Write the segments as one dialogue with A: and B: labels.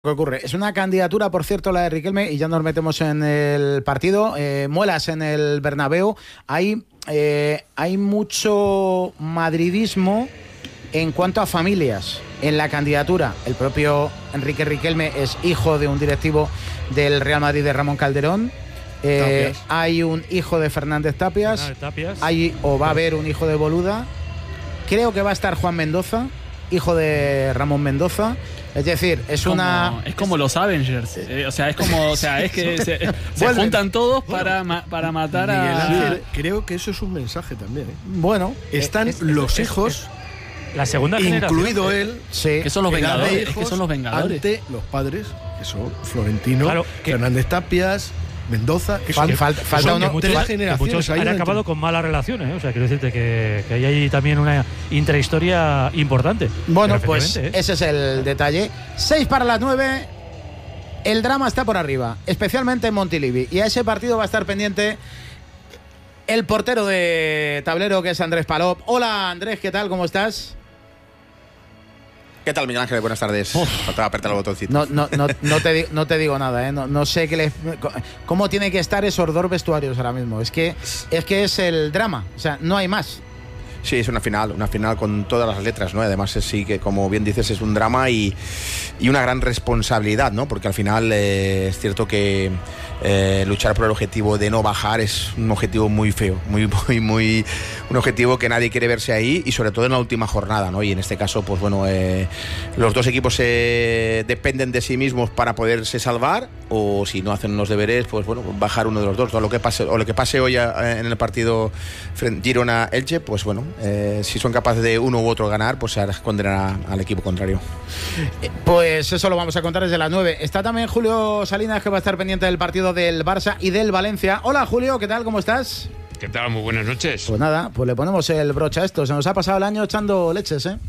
A: que ocurre. Es una candidatura, por cierto, la de Riquelme, y ya nos metemos en el partido. Muelas en el Bernabéu. Hay mucho madridismo en cuanto a familias en la candidatura. El propio Enrique Riquelme es hijo de un directivo del Real Madrid, de Ramón Calderón. Hay un hijo de Fernández Tapias. Hay o va a haber un hijo de Boluda. Creo que va a estar Juan Mendoza, hijo de Ramón Mendoza. Es decir, es
B: como los Avengers. Es que se juntan todos para matar a...
C: Ángel, creo que eso es un mensaje también.
A: Bueno,
C: están los hijos,
D: la segunda generación,
C: incluido él,
B: que son los Vengadores.
C: Que son los Vengadores. Ante los padres, que son Florentino, Fernández Tapias, Mendoza,
A: falta uno,
D: tres generaciones. Muchos han acabado con malas relaciones, O sea, quiero decirte que hay ahí también una intrahistoria importante.
A: Bueno, pues ese es el detalle. 6 para las 9. El drama está por arriba, especialmente en Montilivi. Y a ese partido va a estar pendiente el portero de tablero, que es Andrés Palop. Hola, Andrés, ¿qué tal? ¿Cómo estás?
E: ¿Qué tal, Miguel Ángel? Buenas tardes. Faltaba apretar el botoncito.
A: No te digo nada, ¿eh? No sé cómo tiene que estar esos dos vestuarios ahora mismo. Es que es el drama, o sea, no hay más.
E: Sí, es una final con todas las letras, ¿no? Además, sí que, como bien dices, es un drama y una gran responsabilidad, ¿no? Porque al final es cierto que luchar por el objetivo de no bajar es un objetivo muy feo, muy un objetivo que nadie quiere verse ahí, y sobre todo en la última jornada, ¿no? Y en este caso, pues bueno, los dos equipos dependen de sí mismos para poderse salvar, o si no hacen los deberes, pues bueno, bajar uno de los dos. O lo que pase hoy en el partido Girona-Elche, pues bueno, si son capaces de uno u otro ganar, pues se condenará al equipo contrario.
A: Pues eso lo vamos a contar desde las 9. Está también Julio Salinas, que va a estar pendiente del partido del Barça y del Valencia. Hola, Julio, ¿qué tal? ¿Cómo estás?
F: ¿Qué tal? Muy buenas noches.
A: Pues nada, pues le ponemos el broche a esto. Se nos ha pasado el año echando leches, ¿eh?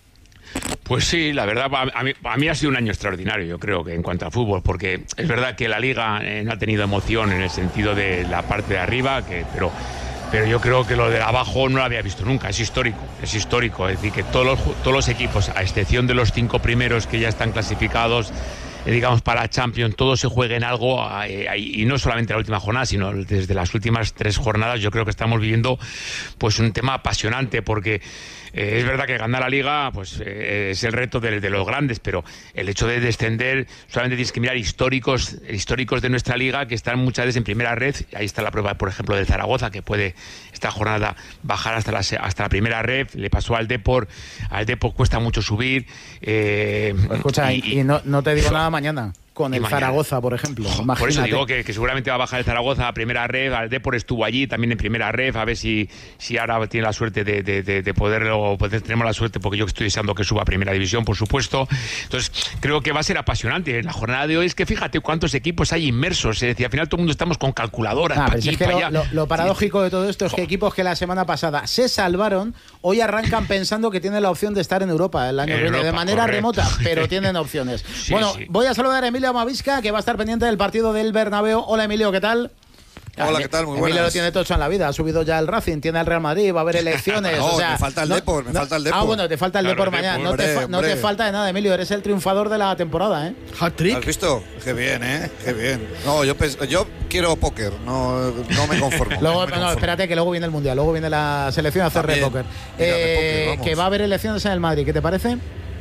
F: Pues sí, la verdad, a mí ha sido un año extraordinario, yo creo, que en cuanto a fútbol, porque es verdad que la Liga no ha tenido emoción en el sentido de la parte de arriba, pero yo creo que lo de abajo no lo había visto nunca. Es histórico, es decir, que todos los equipos, a excepción de los 5 primeros que ya están clasificados, digamos, para Champions, todos se jueguen algo, y no solamente la última jornada, sino desde las últimas 3 jornadas. Yo creo que estamos viviendo pues un tema apasionante, porque es verdad que ganar la Liga pues es el reto de los grandes, pero el hecho de descender, solamente tienes que mirar históricos de nuestra Liga, que están muchas veces en primera red. Ahí está la prueba, por ejemplo, del Zaragoza, que puede esta jornada bajar hasta la primera red. Le pasó al Depor cuesta mucho subir.
A: Escucha, y no te digo nada mañana con el Zaragoza, por ejemplo. Imagínate.
F: Por eso digo que seguramente va a bajar el Zaragoza a primera red. Al Depor estuvo allí también en primera red, a ver si ahora tiene la suerte de poderlo, pues tenemos la suerte, porque yo estoy deseando que suba a primera división, por supuesto. Entonces creo que va a ser apasionante. La jornada de hoy es que fíjate cuántos equipos hay inmersos, es decir, al final todo el mundo estamos con calculadoras para aquí,
A: es que
F: para allá.
A: Lo paradójico de todo esto es que equipos que la semana pasada se salvaron, hoy arrancan pensando que tienen la opción de estar en Europa el año que viene, de manera remota, pero tienen opciones. Sí, voy a saludar a Emilio Amavisca, que va a estar pendiente del partido del Bernabéu. Hola, Emilio, ¿qué tal?
G: Hola, ¿qué tal? Muy buenas.
A: Emilio lo tiene todo hecho en la vida. Ha subido ya el Racing, tiene el Real Madrid, va a haber elecciones.
G: No, me falta el Depor, falta el Depor.
A: Ah, bueno, te falta el Depor mañana. No te falta de nada, Emilio. Eres el triunfador de la temporada, ¿eh?
C: Hat-trick.
G: ¿Has visto? Qué bien, ¿eh? Qué bien. No, yo quiero póker, no me conformo.
A: Espérate, que luego viene el Mundial, luego viene la selección a hacer póker. Que va a haber elecciones en el Madrid, ¿qué te parece?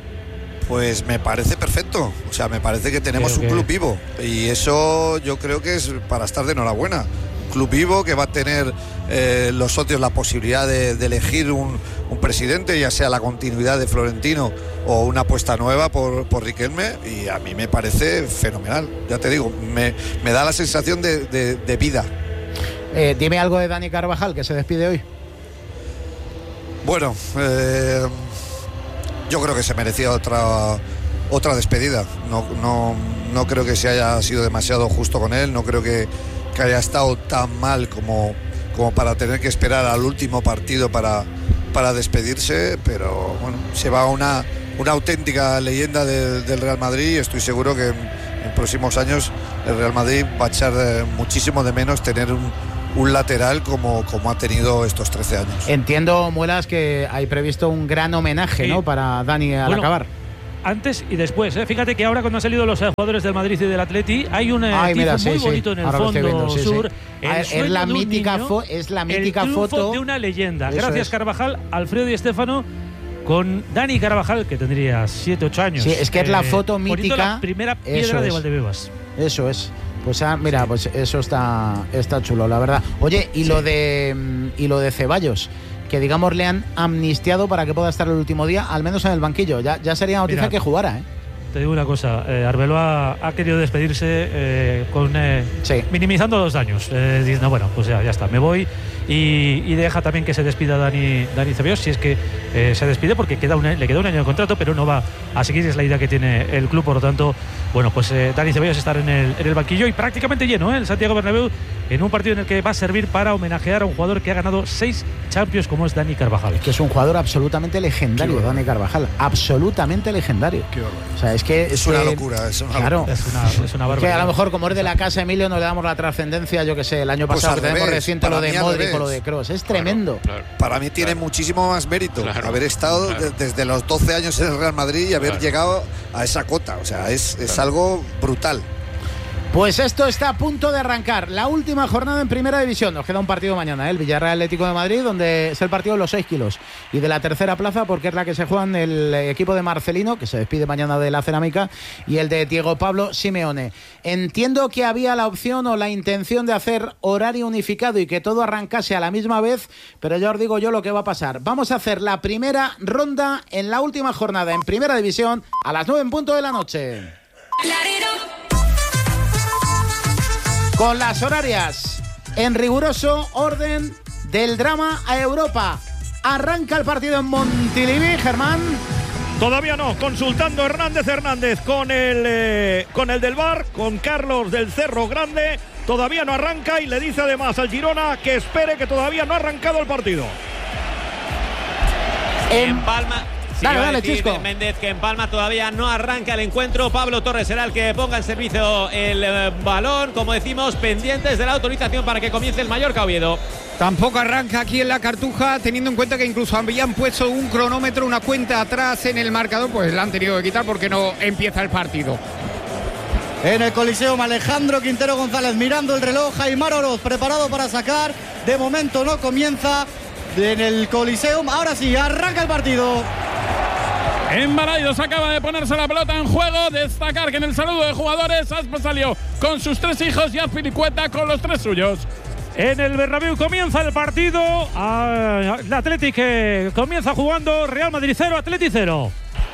G: Pues me parece perfecto. O sea, me parece que tenemos un club vivo. Y eso yo creo que es para estar de enhorabuena. Un club vivo que va a tener los socios la posibilidad de elegir un presidente, ya sea la continuidad de Florentino o una apuesta nueva por Riquelme. Y a mí me parece fenomenal. Ya te digo, me da la sensación de vida.
A: Dime algo de Dani Carvajal, que se despide hoy.
G: Bueno, yo creo que se merecía otra despedida. No creo que se haya sido demasiado justo con él. No creo que haya estado tan mal como para tener que esperar al último partido para despedirse. Pero bueno, se va una auténtica leyenda del Real Madrid, y estoy seguro que en próximos años el Real Madrid va a echar muchísimo de menos tener un lateral como ha tenido estos 13 años.
A: Entiendo, Muelas, que hay previsto un gran homenaje, ¿no?, para Dani al acabar.
D: antes y después. Fíjate que ahora cuando han salido los jugadores del Madrid y del Atleti hay un tifo muy bonito en el fondo sur.
A: Es la mítica foto
D: de una leyenda. Gracias Carvajal, Alfredo Di Stéfano, con Dani Carvajal, que tendría 7, 8 años.
A: Sí, es que es la foto mítica.
D: La primera piedra de Valdebebas.
A: Eso es. Pues mira, pues eso está chulo, la verdad. Oye, y lo de Ceballos, que digamos le han amnistiado para que pueda estar el último día, al menos en el banquillo. Ya sería noticia que jugara,
D: Te digo una cosa, Arbeloa ha querido despedirse minimizando los daños. Diciendo, bueno, pues ya está, me voy. Y deja también que se despida Dani Ceballos, si es que se despide, porque le queda un año de contrato, pero no va a seguir, es la idea que tiene el club. Por lo tanto, bueno, pues Dani Ceballos estar en el banquillo y prácticamente lleno, el Santiago Bernabéu, en un partido en el que va a servir para homenajear a un jugador que ha ganado 6 Champions, como es Dani Carvajal.
A: Es que es un jugador absolutamente legendario, Dani Carvajal, absolutamente legendario. O sea, es que
G: es una locura, es una
A: barbaridad. Que a lo mejor, como es de la casa Emilio, no le damos la trascendencia, yo que sé, el año pasado, que tenemos reciente lo de Modric o lo de Kroos. Es tremendo.
G: Claro. Para mí tiene muchísimo más mérito haber estado desde los 12 años en el Real Madrid y haber llegado a esa cota. O sea, es algo brutal.
A: Pues esto está a punto de arrancar. La última jornada en Primera División. Nos queda un partido mañana, el Villarreal Atlético de Madrid, donde es el partido de los 6 kilos. Y de la tercera plaza, porque es la que se juegan el equipo de Marcelino, que se despide mañana de la Cerámica, y el de Diego Pablo Simeone. Entiendo que había la opción o la intención de hacer horario unificado y que todo arrancase a la misma vez, pero ya os digo yo lo que va a pasar. Vamos a hacer la primera ronda en la última jornada en Primera División a las 9 en punto de la noche. Con las horarias en riguroso orden del drama a Europa. Arranca el partido en Montilivi, Germán.
H: Todavía no, consultando Hernández con el del VAR, con Carlos del Cerro Grande. Todavía no arranca y le dice además al Girona que espere, que todavía no ha arrancado el partido.
I: En Palma.
A: Dale, Chisco.
I: Méndez, que en Palma todavía no arranca el encuentro. Pablo Torres será el que ponga en servicio el balón. Como decimos, pendientes de la autorización para que comience el Mallorca Oviedo.
J: Tampoco arranca aquí en la Cartuja, teniendo en cuenta que incluso habían puesto un cronómetro, una cuenta atrás en el marcador, pues la han tenido que quitar porque no empieza el partido.
K: En el Coliseum, Alejandro Quintero González mirando el reloj. Aimar Oroz preparado para sacar. De momento no comienza en el Coliseum. Ahora sí, arranca el partido.
B: En Balaidos acaba de ponerse la pelota en juego. Destacar que en el saludo de jugadores Aspas salió con sus 3 hijos y Azpilicueta con los 3 suyos.
D: En el Bernabéu comienza el partido. El Athletic comienza jugando. Real Madrid 0, Athletic 0.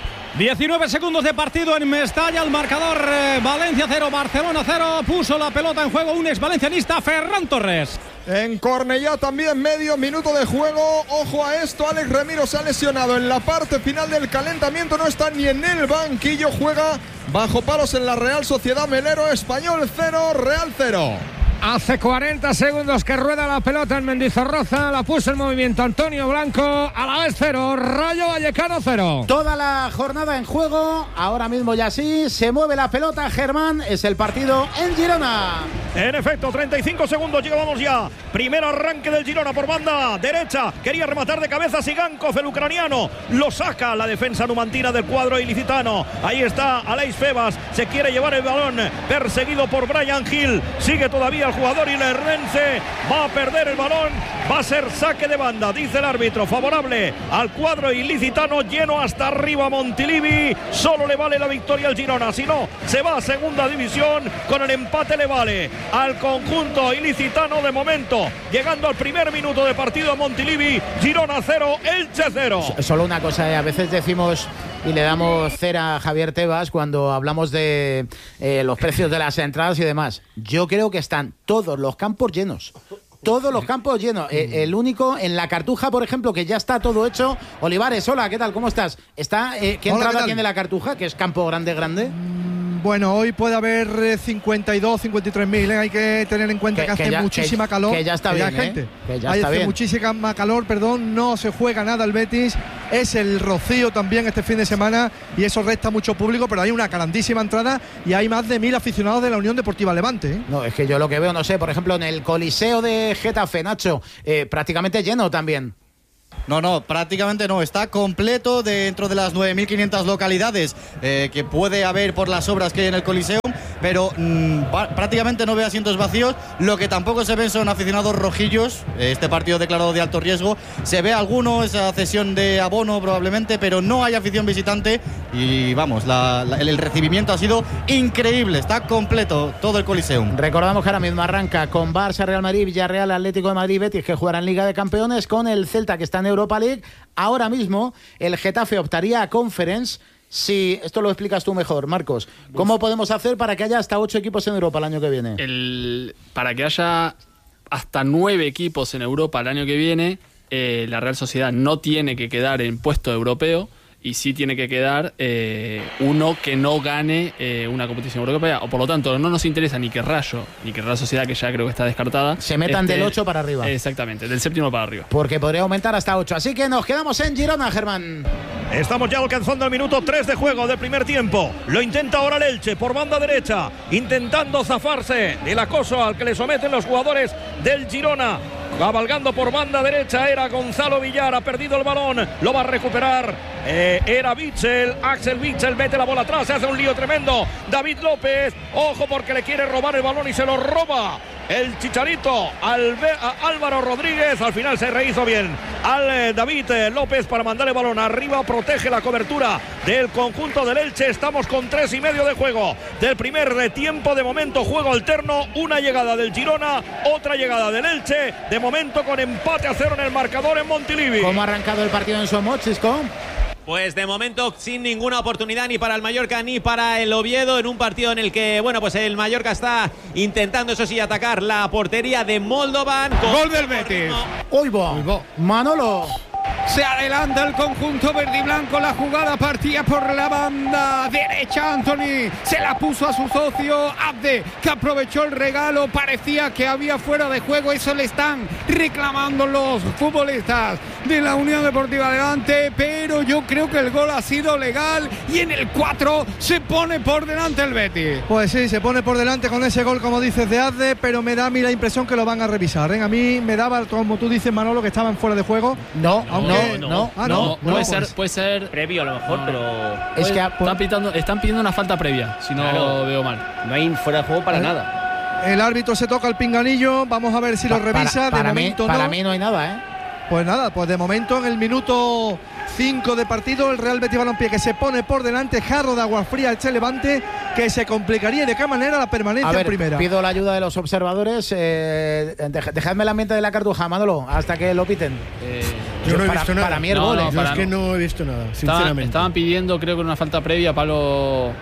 J: 19 segundos de partido en Mestalla. El marcador Valencia 0, Barcelona 0. Puso la pelota en juego un exvalencianista, Ferran Torres.
L: En Cornellá también medio minuto de juego. Ojo a esto, Alex Remiro se ha lesionado en la parte final del calentamiento. No está ni en el banquillo. Juega bajo palos en la Real Sociedad Melero. Español 0, Real 0.
J: Hace 40 segundos que rueda la pelota en Mendizorroza. La puso en movimiento Antonio Blanco. A la vez 0, Rayo Vallecano 0.
A: Toda la jornada en juego. Ahora mismo ya sí. Se mueve la pelota, Germán. Es el partido en Girona.
H: En efecto, 35 segundos. Llegábamos ya. Primer arranque del Girona por banda derecha. Quería rematar de cabeza Sigankov, el ucraniano. Lo saca la defensa numantina del cuadro ilicitano. Ahí está Aleix Febas. Se quiere llevar el balón. Perseguido por Brian Hill. Sigue todavía el jugador ilerdense, va a perder el balón, va a ser saque de banda, dice el árbitro, favorable al cuadro ilicitano, lleno hasta arriba Montilivi. Solo le vale la victoria al Girona, si no se va a segunda división. Con el empate le vale al conjunto ilicitano de momento, llegando al primer minuto de partido. Montilivi, Girona 0, Elche 0.
A: Solo una cosa, a veces decimos y le damos cera a Javier Tebas cuando hablamos de los precios de las entradas y demás. Yo creo que están todos los campos llenos. Todos los campos llenos. El único, en la Cartuja, por ejemplo, que ya está todo hecho. Olivares, hola, ¿qué tal? ¿Cómo estás? ¿Qué entrada tiene la Cartuja? Que es campo grande.
L: Bueno, hoy puede haber 52, 53.000. Hay que tener en cuenta que hace muchísima calor.
A: Que ya está bien,
L: gente.
A: Que ya está bien.
L: Muchísima calor, no se juega nada el Betis. Es el Rocío también este fin de semana y eso resta mucho público, pero hay una grandísima entrada y hay más de 1.000 aficionados de la Unión Deportiva Levante.
A: No, es que yo lo que veo, no sé, por ejemplo, en el Coliseo de Getafe, Nacho, prácticamente lleno también.
K: No, prácticamente no. Está completo dentro de las 9.500 localidades que puede haber por las obras que hay en el Coliseum, pero prácticamente no ve asientos vacíos. Lo que tampoco se ven son aficionados rojillos. Este partido declarado de alto riesgo. Se ve alguno, esa cesión de abono probablemente, pero no hay afición visitante. Y vamos, el recibimiento ha sido increíble. Está completo todo el Coliseum.
A: Recordamos que ahora mismo arranca con Barça, Real Madrid, Villarreal, Atlético de Madrid, Betis, que jugarán Liga de Campeones, con el Celta, que está en Europa League. Ahora mismo el Getafe optaría a Conference. Si esto lo explicas tú mejor, Marcos, ¿cómo podemos hacer para que haya hasta 8 equipos en Europa el año que viene?
M: Para que haya hasta 9 equipos en Europa el año que viene, la Real Sociedad no tiene que quedar en puesto europeo, y sí tiene que quedar uno que no gane una competición europea. O por lo tanto, no nos interesa ni que Rayo, ni que Real Sociedad, que ya creo que está descartada,
A: se metan del 8 para arriba.
M: Exactamente, del 7º para arriba.
A: Porque podría aumentar hasta 8. Así que nos quedamos en Girona, Germán.
H: Estamos ya alcanzando el minuto 3 de juego del primer tiempo. Lo intenta ahora el Elche por banda derecha, intentando zafarse del acoso al que le someten los jugadores del Girona. Cabalgando por banda derecha era Gonzalo Villar, ha perdido el balón, lo va a recuperar, era Witsel, Axel Witsel, mete la bola atrás, se hace un lío tremendo, David López, ojo porque le quiere robar el balón y se lo roba el Chicharito a Álvaro Rodríguez. Al final se rehizo bien al David López para mandar el balón arriba, protege la cobertura del conjunto del Elche. Estamos con 3:30 de juego del primer tiempo. De momento juego alterno, una llegada del Girona, otra llegada del Elche, de momento con empate a 0 en el marcador en Montilivi.
A: ¿Cómo ha arrancado el partido en Somos, Chisco?
I: Pues de momento sin ninguna oportunidad ni para el Mallorca ni para el Oviedo, en un partido en el que, bueno, pues el Mallorca está intentando, eso sí, atacar la portería de Moldovan.
J: Gol del Betis.
A: Oigo, Manolo.
J: Se adelanta el conjunto verde y blanco. La jugada partía por la banda derecha. Anthony se la puso a su socio Abde, que aprovechó el regalo. Parecía que había fuera de juego. Eso le están reclamando los futbolistas de la Unión Deportiva Levante, pero yo creo que el gol ha sido legal y en el 4 se pone por delante el Betis.
N: Pues sí, se pone por delante con ese gol, como dices, de Abde, pero me da a mí la impresión que lo van a revisar, ¿eh? A mí me daba, como tú dices, Manolo, que estaban fuera de juego.
A: No,
M: puede ser previo a lo mejor, pero
A: es que
M: están pidiendo una falta previa, si no veo mal.
O: No hay fuera de juego para nada.
N: El árbitro se toca el pinganillo, vamos a ver si lo revisa.
A: Para mí no hay nada, ¿eh?
N: Pues nada, pues de momento en el minuto 5 de partido, el Real Betis Balompié, que se pone por delante, jarro de agua fría al Levante, que se complicaría de qué manera la permanencia en primera.
A: Pido la ayuda de los observadores. Dejadme el ambiente de la Cartuja, Manolo, hasta que lo piten.
C: Yo no he visto nada.
A: Para mí el gol.
C: Yo es que no he visto nada, sinceramente.
M: Estaban pidiendo, creo que una falta previa a Pablo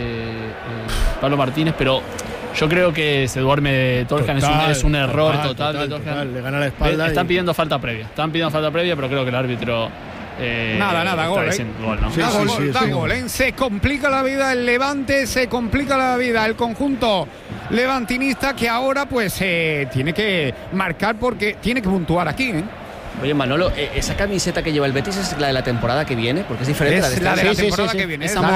M: Martínez, pero yo creo que se duerme Toljan, es un error total de Toljan.
C: Le gana la espalda.
M: Están pidiendo falta previa, pero creo que el árbitro
J: nada, gol,
M: gol, ¿no?
J: Da gol. Se complica la vida el Levante, se complica la vida el conjunto levantinista, que ahora pues tiene que marcar porque tiene que puntuar aquí, ¿eh?
O: Oye, Manolo, esa camiseta que lleva el Betis es la de la temporada que viene, porque es diferente
J: es
O: la
J: de la temporada que viene.
M: Esa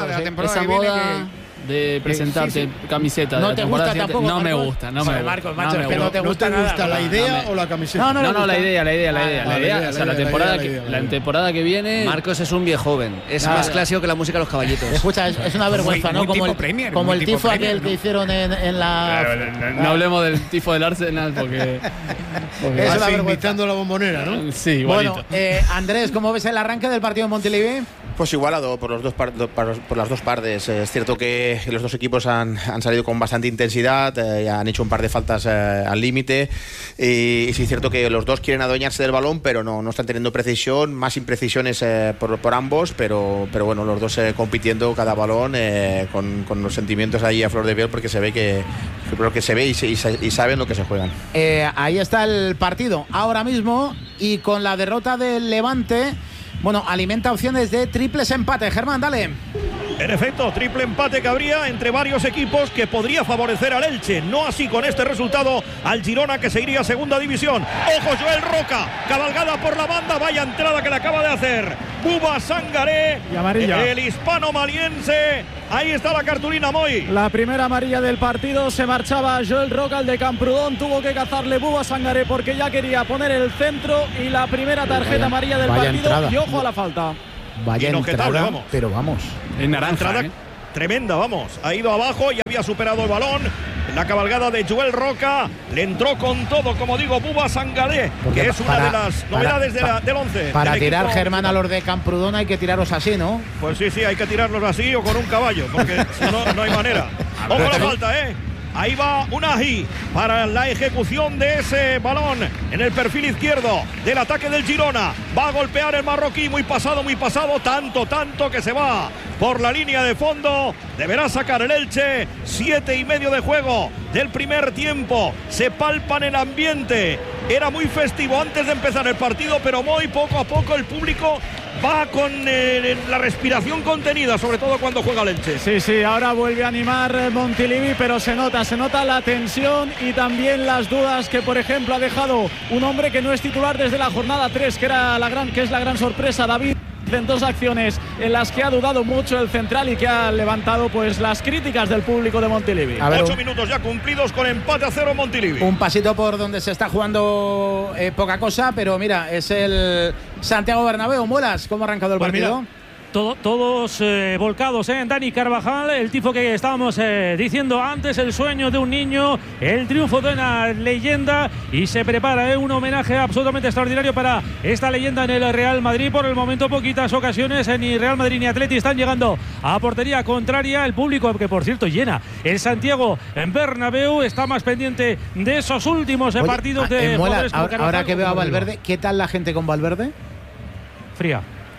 M: moda de presentarte camiseta.
A: No te gusta tampoco.
M: No me gusta.
A: Marcos, macho, es que no te gusta
C: nada. ¿No te gusta la idea o la camiseta?
M: No, la idea. O sea, la temporada que viene.
O: Marcos es un viejo joven. Es más clásico que la música de los caballitos.
A: Escucha, es una vergüenza, ¿no? Como el tifo aquel que hicieron en la.
M: No hablemos del tifo del Arsenal porque.
C: Vas invitando a la Bombonera, ¿no?
M: Sí, igualito.
A: Bueno, Andrés, ¿cómo ves el arranque del partido en Montilivi?
E: Pues igualado por las dos partes. Es cierto que los dos equipos han salido con bastante intensidad, han hecho un par de faltas al límite, y sí es cierto que los dos quieren adueñarse del balón, pero no están teniendo precisión, más imprecisiones por ambos, pero bueno, los dos compitiendo cada balón con los sentimientos ahí a flor de piel, porque se ve y saben lo que se juegan.
A: Ahí está el partido ahora mismo, y con la derrota del Levante, bueno, alimenta opciones de triples empate. Germán, dale.
H: En efecto, triple empate que habría entre varios equipos que podría favorecer al Elche. No así con este resultado al Girona, que se iría a segunda división. Ojo, Joel Roca, cabalgada por la banda, vaya entrada que le acaba de hacer Buba Sangaré,
P: y amarilla.
H: El hispano-maliense. Ahí está la cartulina, Moy.
P: La primera amarilla del partido. Se marchaba Joel Roca, el de Camprodón. Tuvo que cazarle Buba Sangaré porque ya quería poner el centro. Y la primera tarjeta amarilla del partido.
A: Entrada.
P: Y ojo a la falta.
A: Vaya entrada, vamos. Pero vamos.
H: En naranja, entrada tremenda, vamos. Ha ido abajo y había superado el balón. La cabalgada de Joel Roca le entró con todo, como digo, Buba Sangaré, que es una de las novedades del 11.
A: Para tirar, Germán, a los de Camprodón hay que tirarlos así, ¿no?
H: Pues sí, hay que tirarlos así o con un caballo, porque si no, no hay manera. Ojo la falta, Ahí va Unai para la ejecución de ese balón en el perfil izquierdo del ataque del Girona. Va a golpear el marroquí, muy pasado, tanto que se va por la línea de fondo. Deberá sacar el Elche. 7:30 de juego del primer tiempo. Se palpa en el ambiente. Era muy festivo antes de empezar el partido, pero muy poco a poco el público va con la respiración contenida, sobre todo cuando juega el Elche.
P: Sí, ahora vuelve a animar Montilivi, pero se nota la tensión y también las dudas que, por ejemplo, ha dejado un hombre que no es titular desde la jornada 3, que es la gran sorpresa, David. En 2 acciones en las que ha dudado mucho el central y que ha levantado pues las críticas del público de Montilivi.
H: 8 minutos ya cumplidos con empate a 0 en Montilivi.
A: Un pasito por donde se está jugando poca cosa, pero mira, es el Santiago Bernabéu. Muelas, ¿cómo ha arrancado el partido?
D: Mira, todos volcados en Dani Carvajal, el tifo que estábamos diciendo antes, el sueño de un niño, el triunfo de una leyenda, y se prepara un homenaje absolutamente extraordinario para esta leyenda en el Real Madrid. Por el momento poquitas ocasiones ni Real Madrid ni Atleti están llegando a portería contraria. El público, que por cierto llena el Santiago en Bernabéu, está más pendiente de esos últimos partidos de
A: Muelas. Ahora que veo a Valverde, ¿qué tal la gente con Valverde?
D: Fría.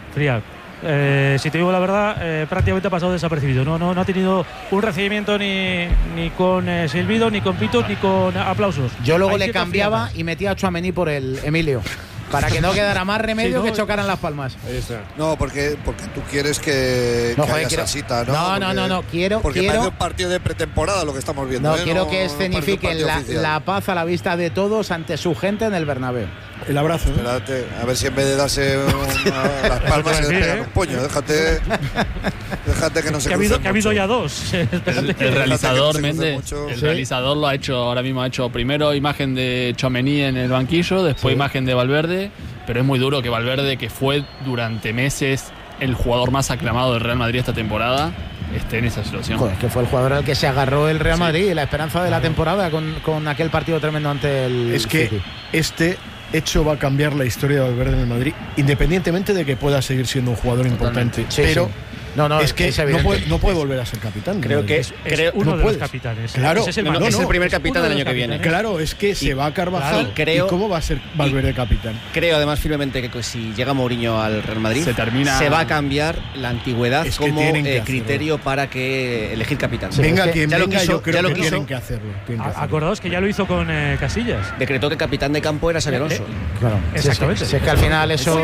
D: Si te digo la verdad, prácticamente ha pasado desapercibido. No ha tenido un recibimiento ni con silbido, ni con pitos, ni con aplausos.
A: Yo luego le cambiaba y metía a Tchouaméni por el Emilio, para que no quedara más remedio que chocaran las palmas.
G: No, porque tú quieres que haya salsita, ¿no?
A: No, quiero
G: parece un partido de pretemporada lo que estamos viendo.
A: Quiero que escenifiquen la paz a la vista de todos ante su gente en el Bernabéu.
C: El abrazo.
G: Espérate, a ver si en vez de darse las palmas se le pegan un puño. Déjate que no se crucen
D: que ha habido ya 2.
M: El realizador, Méndez, realizador lo ha hecho, ahora mismo ha hecho primero imagen de Tchouaméni en el banquillo, después imagen de Valverde, pero es muy duro que Valverde, que fue durante meses el jugador más aclamado del Real Madrid esta temporada, esté en esa situación.
A: Joder, que fue el jugador al que se agarró el Real Madrid, la esperanza de la temporada con aquel partido tremendo ante el
C: City. Este hecho va a cambiar la historia de Valverde en el Madrid, independientemente de que pueda seguir siendo un jugador importante. Pero es que no puede volver a ser capitán.
O: Creo que es
D: uno de los capitanes.
C: Claro,
O: es el primer capitán del año que viene.
C: Claro, es que se va a Carvajal. ¿Y cómo va a ser Valverde capitán?
O: Creo además firmemente que si llega Mourinho al Real Madrid se va a cambiar la antigüedad como criterio para que elegir capitán.
C: Venga quien venga, yo creo que tienen que hacerlo.
D: Acordaos que ya lo hizo con Casillas.
O: Decretó que capitán de campo era Xabi Alonso.
A: Claro, exactamente. Si es que al final eso...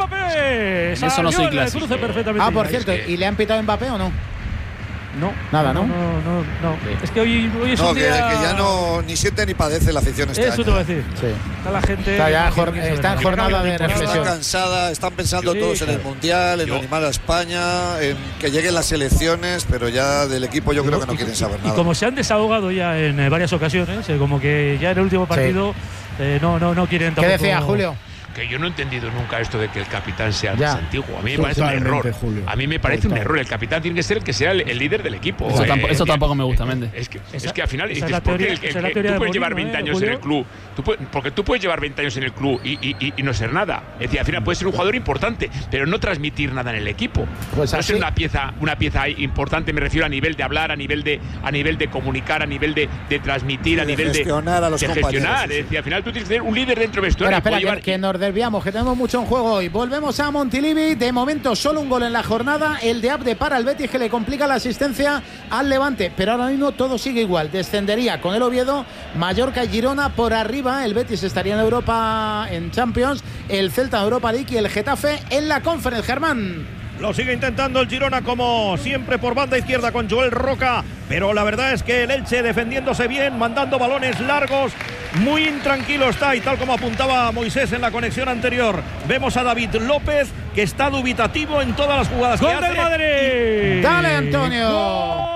M: Eso no soy clásico.
A: Por cierto, ¿y le han pitado Mbappé o no?
D: No.
A: Nada, ¿no?
D: No. Es que hoy es un día...
G: que ya no ni siente ni padece la afición este año.
D: Eso te voy a decir.
A: Sí.
D: Está la gente...
A: Está en jornada de reflexión.
G: Está cansada, están pensando todos en el Mundial, en animar a España, en que lleguen las elecciones, pero ya del equipo yo creo que no quieren saber nada.
D: Y como se han desahogado ya en varias ocasiones, como que ya en el último partido no quieren tampoco...
A: ¿Qué decía Julio?
F: Que yo no he entendido nunca esto de que el capitán sea el más antiguo. A mí me parece un error. Julio. A mí me parece un error. El capitán tiene que ser el que sea el líder del equipo.
M: Eso tampoco me gusta, Méndez.
F: Es que al final dices, ¿por qué tú puedes llevar 20 años en el club? Porque tú puedes llevar 20 años en el club y no ser nada. Es decir, al final puedes ser un jugador importante, pero no transmitir nada en el equipo. Pues no ser una pieza importante, me refiero a nivel de hablar, a nivel de comunicar, a nivel de transmitir, a nivel de
G: gestionar a los compañeros.
F: Es decir, al final tú tienes que ser un líder dentro del vestuario.
A: Espera, que nos desviamos, que tenemos mucho en juego hoy. Volvemos a Montilivi. De momento solo un gol en la jornada, el de Abde para el Betis, que le complica la asistencia al Levante, pero ahora mismo todo sigue igual. Descendería con el Oviedo, Mallorca y Girona por arriba. El Betis estaría en Europa, en Champions, el Celta en Europa League y el Getafe en la Conference. Germán.
H: Lo sigue intentando el Girona, como siempre, por banda izquierda con Joel Roca. Pero la verdad es que el Elche defendiéndose bien, mandando balones largos. Muy intranquilo está, y tal como apuntaba Moisés en la conexión anterior, vemos a David López, que está dubitativo en todas las jugadas que hace.
P: ¡Gol del Madrid!
A: ¡Dale, Antonio!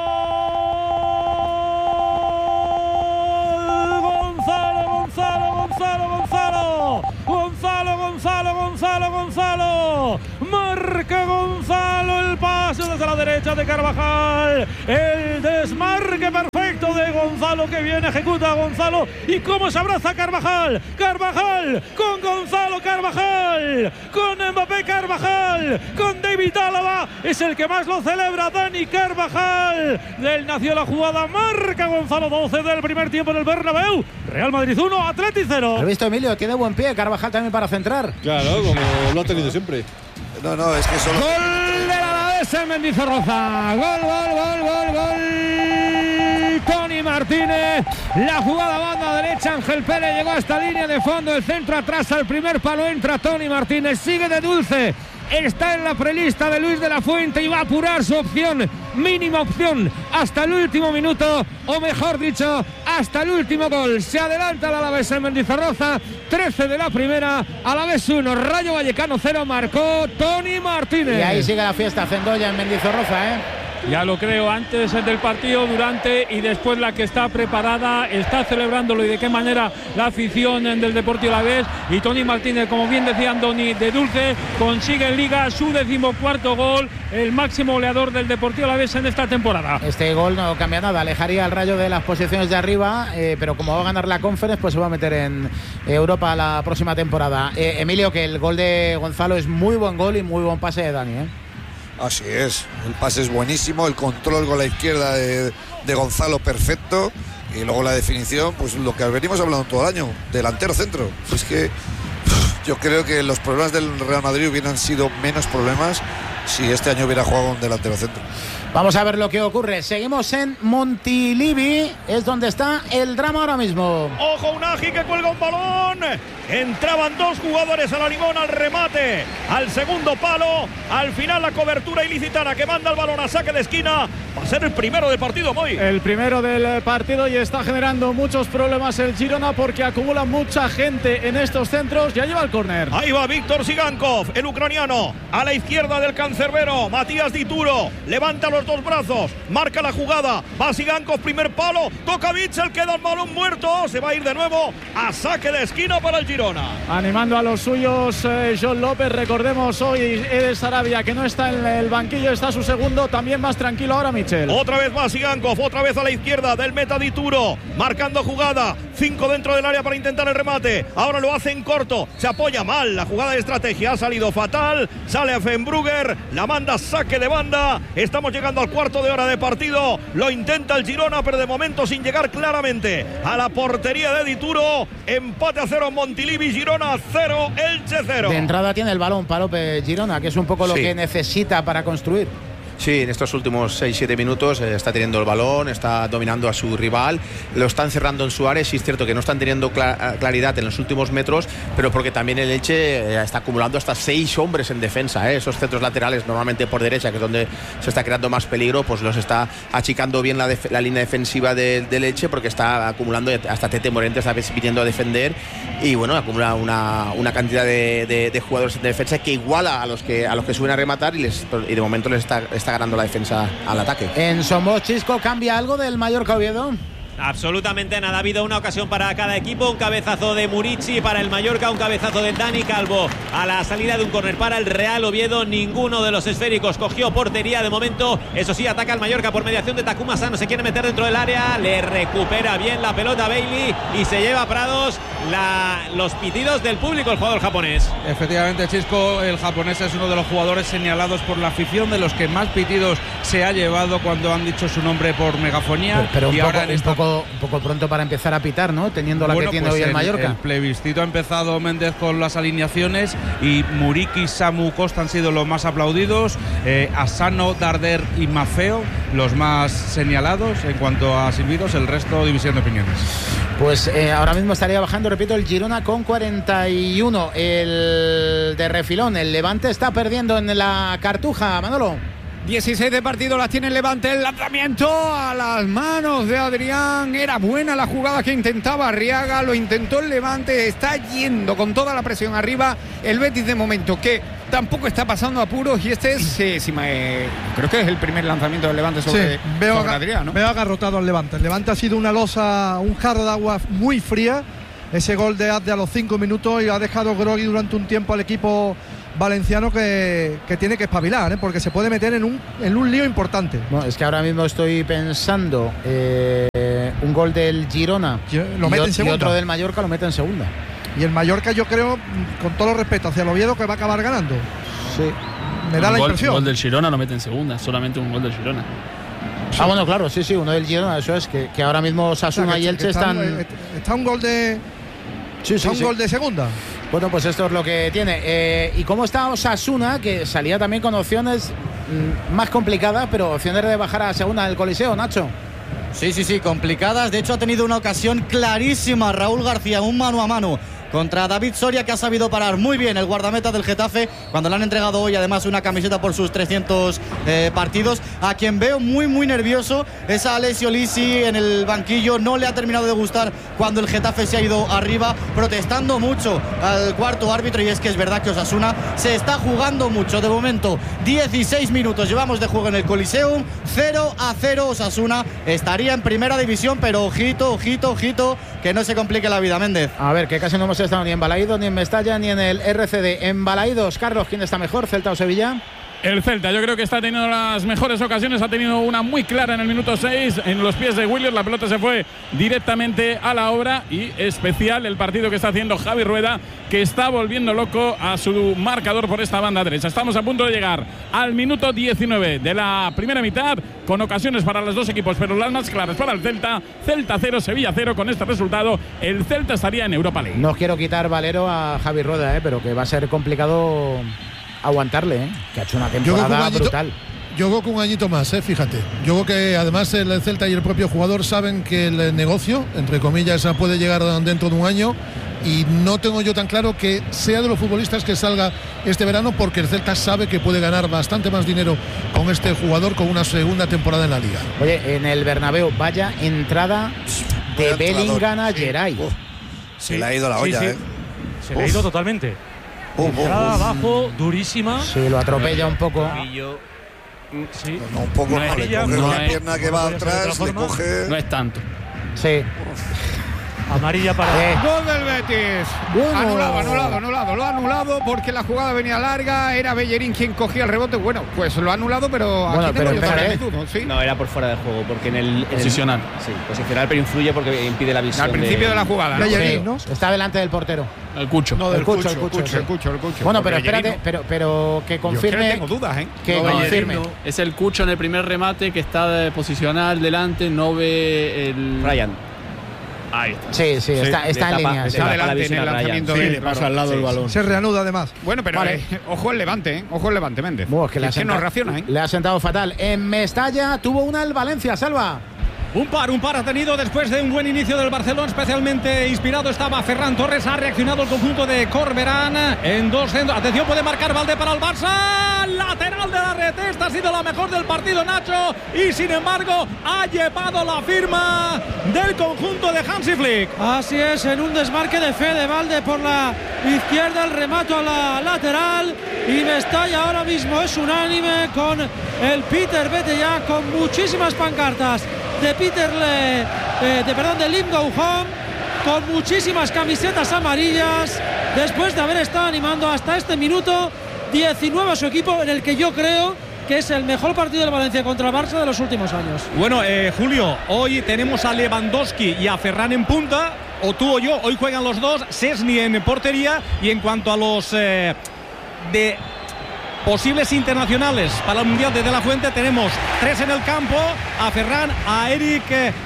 P: Gonzalo, marca Gonzalo, el pase desde la derecha de Carvajal, el desmarque perfecto de Gonzalo, que bien ejecuta Gonzalo, y cómo se abraza Carvajal con Gonzalo, Carvajal con Mbappé, Carvajal con David Álava, es el que más lo celebra, Dani Carvajal. Del nació la jugada, marca Gonzalo, 12 del primer tiempo en el Bernabéu. Real Madrid 1, Atleti 0.
A: ¿Has visto, Emilio? Tiene buen pie Carvajal también para centrar.
C: Claro, como lo ha tenido siempre.
G: No, es que solo...
P: Gol del Alavés en Mendizorroza. Gol. Toni Martínez. La jugada banda derecha. Ángel Pérez llegó hasta línea de fondo. El centro atrás al primer palo. Entra Toni Martínez. Sigue de dulce. Está en la prelista de Luis de la Fuente y va a apurar su opción, mínima opción, hasta el último minuto, o mejor dicho, hasta el último gol. Se adelanta el Alavés en Mendizorroza, 13 de la primera, Alavés 1, Rayo Vallecano 0, marcó Toni Martínez.
A: Y ahí sigue la fiesta Zendoya en Mendizorroza,
B: Ya lo creo, antes del partido, durante y después la que está preparada, está celebrándolo, y de qué manera la afición del Deportivo Alavés. Y Toni Martínez, como bien decía Andoni, de dulce, consigue en Liga su 14º gol, el máximo goleador del Deportivo Alavés en esta temporada.
A: Este gol no cambia nada, alejaría al Rayo de las posiciones de arriba, pero como va a ganar la Conference, pues se va a meter en Europa la próxima temporada. Emilio, que el gol de Gonzalo es muy buen gol y muy buen pase de Dani,
G: Así es, el pase es buenísimo, el control con la izquierda de Gonzalo perfecto, y luego la definición, pues lo que venimos hablando todo el año, delantero centro. Es que yo creo que los problemas del Real Madrid hubieran sido menos problemas si este año hubiera jugado un delantero centro.
A: Vamos a ver lo que ocurre. Seguimos en Montilivi, es donde está el drama ahora mismo.
H: Ojo, Unagi que cuelga un balón. Entraban dos jugadores a la limón, al remate, al segundo palo. Al final la cobertura ilicitana, que manda el balón a saque de esquina. Va a ser el primero del partido, Moy.
P: El primero del partido, y está generando muchos problemas el Girona porque acumula mucha gente en estos centros. Ya lleva el córner.
H: Ahí va Víctor Sigankov, el ucraniano, a la izquierda del cancerbero. Matías Dituro levanta los dos brazos, marca la jugada. Va Sigankov, primer palo. Toca Bitzel, queda el balón muerto. Se va a ir de nuevo a saque de esquina para el Girona.
P: Animando a los suyos, John López. Recordemos hoy Eder Sarabia, que no está en el banquillo, está su segundo, también más tranquilo ahora Michel.
H: Otra vez va Sigankov, otra vez a la izquierda del meta Dituro, marcando jugada, 5 dentro del área para intentar el remate. Ahora lo hace en corto, se apoya mal, la jugada de estrategia ha salido fatal. Sale a Fenbrugger, la manda saque de banda. Estamos llegando al cuarto de hora de partido. Lo intenta el Girona, pero de momento sin llegar claramente a la portería de Dituro. Empate a 0 en Montilivi, Girona 0, Elche 0.
A: De entrada tiene el balón Palop Girona, que es un poco lo que necesita para construir.
E: Sí, en estos últimos 6-7 minutos está teniendo el balón, está dominando a su rival, lo están cerrando en su área. Sí es cierto que no están teniendo claridad en los últimos metros, pero porque también el Elche está acumulando hasta 6 hombres en defensa. Esos centros laterales, normalmente por derecha, que es donde se está creando más peligro, pues los está achicando bien la línea defensiva del Elche, porque está acumulando, hasta Tete Morente está viniendo a defender, y bueno, acumula una cantidad de jugadores en defensa que iguala a los que suben a rematar, y de momento les está ganando la defensa al ataque.
A: En Somos, Chisco, ¿cambia algo del Mallorca Oviedo?
I: Absolutamente nada. Ha habido una ocasión para cada equipo. Un cabezazo de Murici para el Mallorca, un cabezazo de Dani Calvo a la salida de un córner para el Real Oviedo. Ninguno de los esféricos cogió portería de momento. Eso sí, ataca el Mallorca por mediación de Takuma Sano. Se quiere meter dentro del área, le recupera bien la pelota Bailey y se lleva a Prados los pitidos del público, el jugador japonés.
Q: Efectivamente, Chisco, el japonés es uno de los jugadores señalados por la afición, de los que más pitidos se ha llevado cuando han dicho su nombre por megafonía.
A: Pero
Q: y ahora en
A: un poco pronto para empezar a pitar, ¿no? Teniendo la que tiene hoy el Mallorca.
Q: El plebiscito ha empezado, Méndez, con las alineaciones y Muriqui, Samu, Costa han sido los más aplaudidos. Asano, Darder y Maffeo los más señalados. En cuanto a silbidos, el resto división de opiniones.
A: Pues ahora mismo estaría bajando, repito, el Girona con 41. El de refilón, el Levante está perdiendo en la Cartuja, Manolo.
J: 16 de partido las tiene el Levante, el lanzamiento a las manos de Adrián, era buena la jugada que intentaba Arriaga, lo intentó el Levante, está yendo con toda la presión arriba el Betis de momento, que tampoco está pasando apuros, y este es, creo que es el primer lanzamiento del Levante sobre Adrián, ¿no?
N: Veo agarrotado al Levante. El Levante ha sido una losa, un jarro de agua muy fría, ese gol de Adde a los 5 minutos, y ha dejado groggy durante un tiempo al equipo valenciano que tiene que espabilar, porque se puede meter en un lío importante.
A: No, es que ahora mismo estoy pensando un gol del Girona y otro del Mallorca lo mete en segunda.
N: Y el Mallorca, yo creo, con todo respeto hacia el Oviedo, que va a acabar ganando.
A: Sí.
N: Me da la impresión.
M: Un gol del Girona no mete en segunda, solamente un gol del Girona.
A: Ah, bueno, claro, sí, uno del Girona, eso es, que ahora mismo Osasuna y Elche están...
N: Está un gol de... gol de segunda.
A: Bueno, pues esto es lo que tiene. ¿Y cómo está Osasuna, que salía también con opciones más complicadas, pero opciones de bajar a segunda del Coliseo, Nacho?
K: Sí, complicadas. De hecho, ha tenido una ocasión clarísima Raúl García, un mano a mano contra David Soria, que ha sabido parar muy bien el guardameta del Getafe, cuando le han entregado hoy además una camiseta por sus 300 partidos. A quien veo muy nervioso es a Alessio Lisi en el banquillo. No le ha terminado de gustar cuando el Getafe se ha ido arriba, protestando mucho al cuarto árbitro, y es que es verdad que Osasuna se está jugando mucho. De momento 16 minutos llevamos de juego en el Coliseum, 0-0 Osasuna, estaría en primera división, pero ojito, que no se complique la vida, Méndez.
A: A ver, que casi no hemos estado ni en Balaídos, ni en Mestalla, ni en el RCD. En Balaídos, Carlos, ¿quién está mejor, Celta o Sevilla?
B: El Celta, yo creo que está teniendo las mejores ocasiones. Ha tenido una muy clara en el minuto 6 en los pies de Williams. La pelota se fue directamente a la obra, y especial el partido que está haciendo Javi Rueda, que está volviendo loco a su marcador por esta banda derecha. Estamos a punto de llegar al minuto 19 de la primera mitad, con ocasiones para los dos equipos, pero las más claras para el Celta. Celta 0, Sevilla 0. Con este resultado el Celta estaría en Europa League.
A: No quiero quitar valero a Javi Rueda, pero que va a ser complicado aguantarle, que ha hecho una temporada brutal.
R: Yo creo que un añito más, fíjate. Yo creo que además el Celta y el propio jugador saben que el negocio, entre comillas, puede llegar dentro de un año, y no tengo yo tan claro que sea de los futbolistas que salga este verano, porque el Celta sabe que puede ganar bastante más dinero con este jugador, con una segunda temporada en la Liga.
A: Oye, en el Bernabéu, vaya entrada de Bellingham a Geray.
G: Se le ha ido la olla,
D: Se le ha ido totalmente. Entrada abajo, durísima.
A: Sí, lo atropella un poco.
G: Sí. No, un poco, no, le coge una pierna que va atrás, le coge...
M: No es tanto.
A: Sí.
D: Amarilla para
J: gol del Betis. Anulado. Lo ha anulado porque la jugada venía larga. Era Bellerín quien cogía el rebote. Bueno, pues lo ha anulado, pero aquí tengo yo también dudas, ¿sí?
O: No, era por fuera del juego, porque en el
M: posicional.
O: Sí, posicional, pero influye porque impide la visión.
J: Al principio de la jugada, ¿no?
A: Bellerín, ¿no? Está delante del portero.
M: El Cucho.
J: No, el Cucho.
A: Bueno, pero espérate, pero que confirme.
J: Yo tengo dudas,
A: que confirme.
M: Es el Cucho en el primer remate, que está de posicional delante, no ve el
O: Ryan.
A: Ahí está. Sí, está en línea.
J: Está delante en el lanzamiento.
N: Sí,
J: le
N: pasa al lado del balón. Se reanuda además.
J: Bueno, pero ojo el Levante, Méndez.
A: Es que no reacciona, Le ha sentado fatal. En Mestalla tuvo una el Valencia, Salva.
P: Un par ha tenido después de un buen inicio del Barcelona, especialmente inspirado estaba Ferran Torres. Ha reaccionado el conjunto de Corberán en dos centros. Atención, puede marcar Valdé para el Barça. Lateral de la red. Esta ha sido la mejor del partido, Nacho. Y sin embargo, ha llevado la firma del conjunto de Hansi Flick.
S: Así es, en un desmarque de Fede Valdé por la izquierda, el remato a la lateral. Y Mestalla ahora mismo es unánime con el Peter Betella, con muchísimas pancartas de Lim Go Home, con muchísimas camisetas amarillas, después de haber estado animando hasta este minuto 19 a su equipo, en el que yo creo que es el mejor partido del Valencia contra el Barça de los últimos años.
P: Bueno, Julio, hoy tenemos a Lewandowski y a Ferran en punta, o tú o yo, hoy juegan los dos, Szczęsny en portería, y en cuanto a los
H: posibles internacionales para el Mundial de la Fuente. Tenemos 3 en el campo: a Ferran, a Eric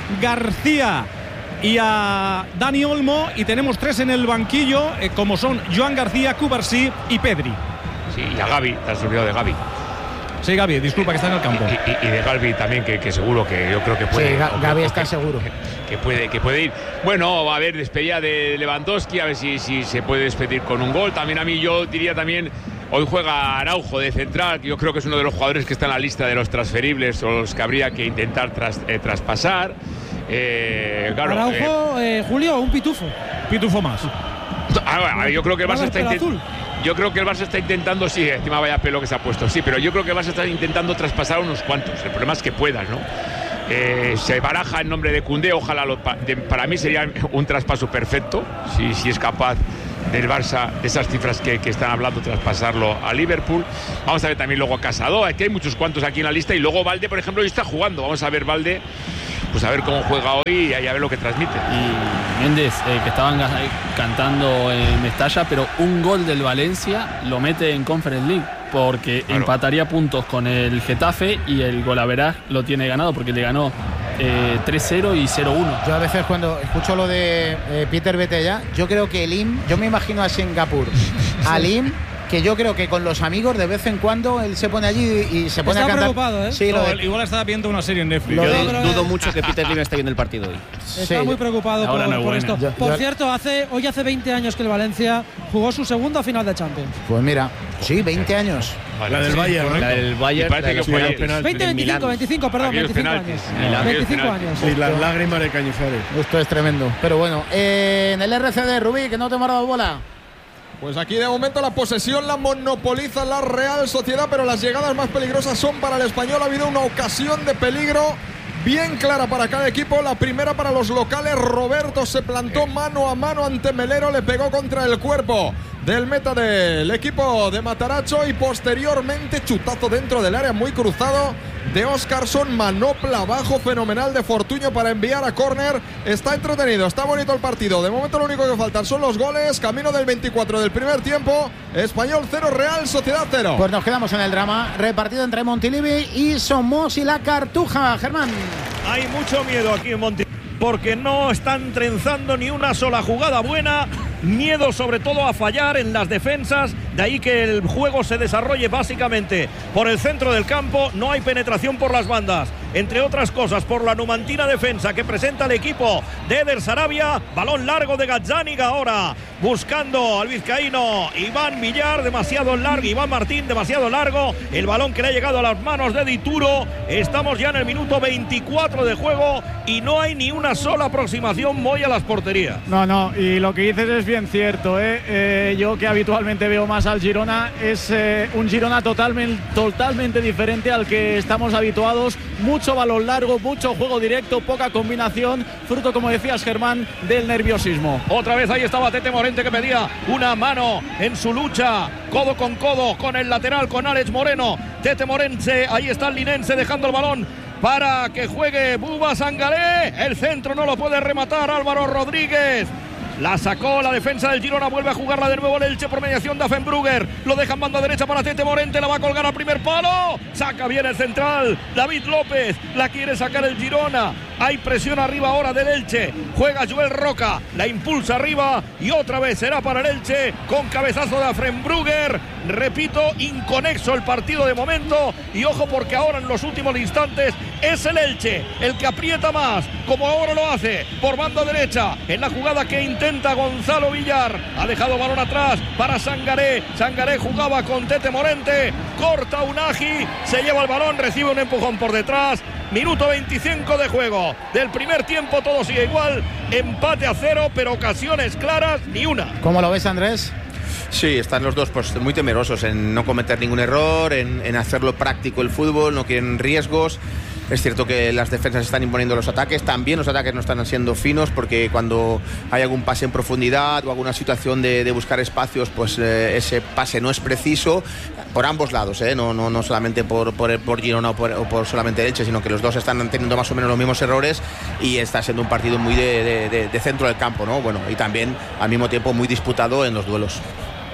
H: García y a Dani Olmo, y tenemos 3 en el banquillo, como son Joan García, Cubarsí y Pedri.
F: Sí, y a Gavi, te has olvidado de Gavi.
H: Sí, Gavi, disculpa, que está en el campo.
F: Y de Gavi también, que seguro, que yo creo que puede.
A: Sí, Gavi está seguro.
F: Que puede ir. Bueno, va a haber despedida de Lewandowski, a ver si se puede despedir con un gol. También a mí, yo diría también, hoy juega Araujo de central, que yo creo que es uno de los jugadores que está en la lista de los transferibles o los que habría que intentar traspasar.
S: Claro, Araujo, Julio, un pitufo más.
F: Yo creo que el Barça está intentando, sí, encima vaya pelo que se ha puesto, sí, pero yo creo que el Barça está intentando traspasar unos cuantos. El problema es que puedas, ¿no? Se baraja el nombre de Koundé, ojalá para mí sería un traspaso perfecto, si es capaz del Barça, de esas cifras que están hablando, traspasarlo a Liverpool. Vamos a ver también luego a Casado, aquí hay muchos cuantos aquí en la lista, y luego Valde, por ejemplo, hoy está jugando. Vamos a ver Valde, pues a ver cómo juega hoy y a ver lo que transmite.
M: Y Méndez, que estaban cantando en Mestalla, pero un gol del Valencia lo mete en Conference League, porque empataría puntos con el Getafe y el golaveraz lo tiene ganado, porque le ganó 3-0 y 0-1.
A: Yo a veces cuando escucho lo de Peter Betella, yo creo que yo me imagino a Singapur, a Lim, que yo creo que con los amigos de vez en cuando él se pone allí y se pone a cantar.
S: Está preocupado, ¿eh?
A: Sí,
H: igual estaba viendo una serie en Netflix.
O: Yo dudo mucho que Peter Lim esté viendo el partido hoy.
S: Está muy preocupado por esto. Por cierto, hoy hace 20 años que el Valencia jugó su segunda final de Champions.
A: Pues mira, sí, 20 años.
C: La del Bayern.
O: La del Bayern.
F: Parece que fue
S: 25 años. 25 años.
C: Y las lágrimas de Cañizares.
A: Esto es tremendo. Pero bueno, en el RCD, Rubí, que no te hemos dado bola.
L: Pues aquí de momento la posesión la monopoliza la Real Sociedad, pero las llegadas más peligrosas son para el Español. Ha habido una ocasión de peligro bien clara para cada equipo. La primera para los locales. Roberto se plantó mano a mano ante Melero, le pegó contra el cuerpo del meta del equipo de Mataracho, y posteriormente chutazo dentro del área muy cruzado de Óscarson, manopla abajo fenomenal de Fortuño para enviar a córner. Está entretenido, está bonito el partido. De momento lo único que faltan son los goles. Camino del 24 del primer tiempo. Español 0, Real Sociedad 0.
A: Pues nos quedamos en el drama repartido entre Montilivi y Somos y la Cartuja. Germán,
H: hay mucho miedo aquí en Montilivi, porque no están trenzando ni una sola jugada buena. Miedo sobre todo a fallar en las defensas, de ahí que el juego se desarrolle básicamente por el centro del campo. No hay penetración por las bandas, entre otras cosas por la numantina defensa que presenta el equipo de Eder Sarabia. Balón largo de Gazzaniga ahora, buscando al vizcaíno Iván Villar, demasiado largo, Iván Martín, demasiado largo, el balón que le ha llegado a las manos de Dituro. Estamos ya en el minuto 24 de juego y no hay ni una sola aproximación Moy a las porterías.
P: No, y lo que dices es bien cierto, yo que habitualmente veo más al Girona, es un Girona totalmente diferente al que estamos habituados. Mucho balón largo, mucho juego directo, poca combinación, fruto, como decías, Germán, del nerviosismo.
H: Otra vez ahí estaba Tete Morente, que pedía una mano en su lucha codo con el lateral, con Alex Moreno. Tete Morente, ahí está el linense dejando el balón para que juegue Buba Sangalé. El centro no lo puede rematar Álvaro Rodríguez. La sacó la defensa del Girona, vuelve a jugarla de nuevo el Elche por mediación de Affenbrugger. Lo dejan banda derecha para Tete Morente, la va a colgar al primer palo. Saca bien el central, David López, la quiere sacar el Girona. Hay presión arriba ahora del Elche. Juega Joel Roca, la impulsa arriba y otra vez será para el Elche con cabezazo de Affenbrugger. Repito, inconexo el partido de momento. Y ojo, porque ahora en los últimos instantes es el Elche el que aprieta más, como ahora lo hace por banda derecha en la jugada que intenta Gonzalo Villar. Ha dejado balón atrás para Sangaré. Sangaré jugaba con Tete Morente, corta Unagi, se lleva el balón, recibe un empujón por detrás. Minuto 25 de juego del primer tiempo, todo sigue igual, empate a 0, pero ocasiones claras ni una.
A: ¿Cómo lo ves, Andrés?
E: Sí, están los dos pues muy temerosos en no cometer ningún error, en hacerlo práctico el fútbol, no quieren riesgos. Es cierto que las defensas están imponiendo los ataques, también los ataques no están siendo finos, porque cuando hay algún pase en profundidad o alguna situación de buscar espacios, pues ese pase no es preciso por ambos lados, no solamente por Girona o por solamente Elche, sino que los dos están teniendo más o menos los mismos errores y está siendo un partido muy de centro del campo, ¿no? Bueno, y también al mismo tiempo muy disputado en los duelos.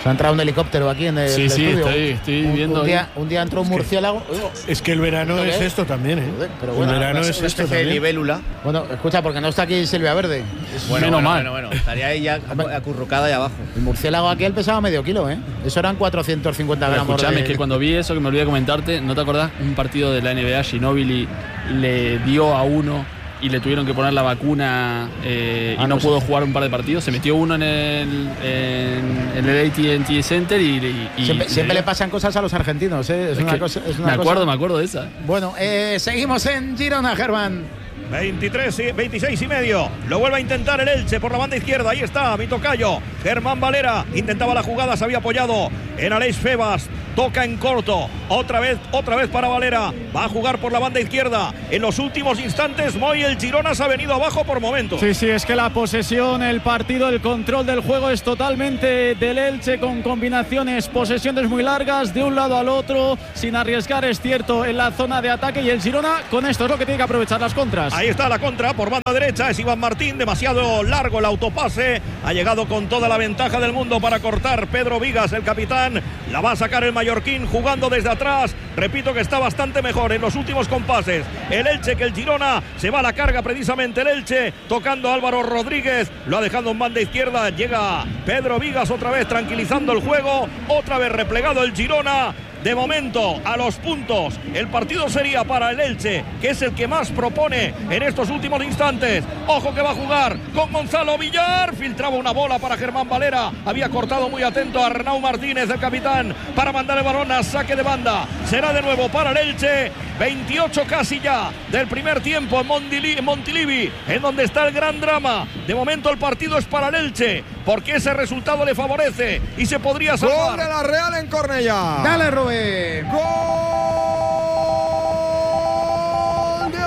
A: Se ha entrado un helicóptero aquí en el estudio.
M: Estoy viendo.
A: Un día entró un murciélago.
C: Es que el verano es esto también, ¿eh?
A: Pero bueno,
C: el verano es esto también.
O: De libélula.
A: Bueno, escucha, porque no está aquí Silvia Verde.
O: Bueno, estaría ahí ya acurrucada ahí abajo.
A: El murciélago aquel pesaba medio kilo, ¿eh? Eso eran 450 gramos.
M: Escuchame, es que cuando vi eso, que me olvidé de comentarte, ¿no te acordás? Un partido de la NBA, Ginóbili le dio a uno y le tuvieron que poner la vacuna y no pudo jugar un par de partidos. Se metió uno en el AT&T Center y
A: siempre le pasan cosas a los argentinos, ¿eh?
M: Me acuerdo de esa.
A: Bueno, seguimos en Girona, Germán.
H: 26 y medio. Lo vuelve a intentar el Elche por la banda izquierda. Ahí está mi tocayo, Germán Valera. Intentaba la jugada, se había apoyado en Aleix Febas. Toca en corto. Otra vez para Valera. Va a jugar por la banda izquierda. En los últimos instantes, el Girona se ha venido abajo por momentos.
P: Sí, es que la posesión, el partido, el control del juego es totalmente del Elche, con combinaciones, posesiones muy largas de un lado al otro, sin arriesgar, es cierto, en la zona de ataque. Y el Girona, con esto es lo que tiene que aprovechar, las contras.
H: Ahí está la contra por banda derecha. Es Iván Martín. Demasiado largo el autopase. Ha llegado con toda la ventaja del mundo para cortar Pedro Vigas, el capitán. La va a sacar el mallorquín jugando desde atrás. Repito que está bastante mejor en los últimos compases el Elche que el Girona. Se va a la carga precisamente el Elche, tocando a Álvaro Rodríguez. Lo ha dejado en banda izquierda. Llega Pedro Vigas otra vez tranquilizando el juego. Otra vez replegado el Girona. De momento, a los puntos, el partido sería para el Elche, que es el que más propone en estos últimos instantes. Ojo que va a jugar con Gonzalo Villar. Filtraba una bola para Germán Valera. Había cortado muy atento a Arnau Martínez, el capitán, para mandar el balón a saque de banda. Será de nuevo para el Elche. 28 casi ya del primer tiempo en Montilivi, en donde está el gran drama. De momento el partido es para el Elche, porque ese resultado le favorece y se podría salvar.
L: Gol de la Real en Cornellá.
A: Dale, Rubén.
L: Gol de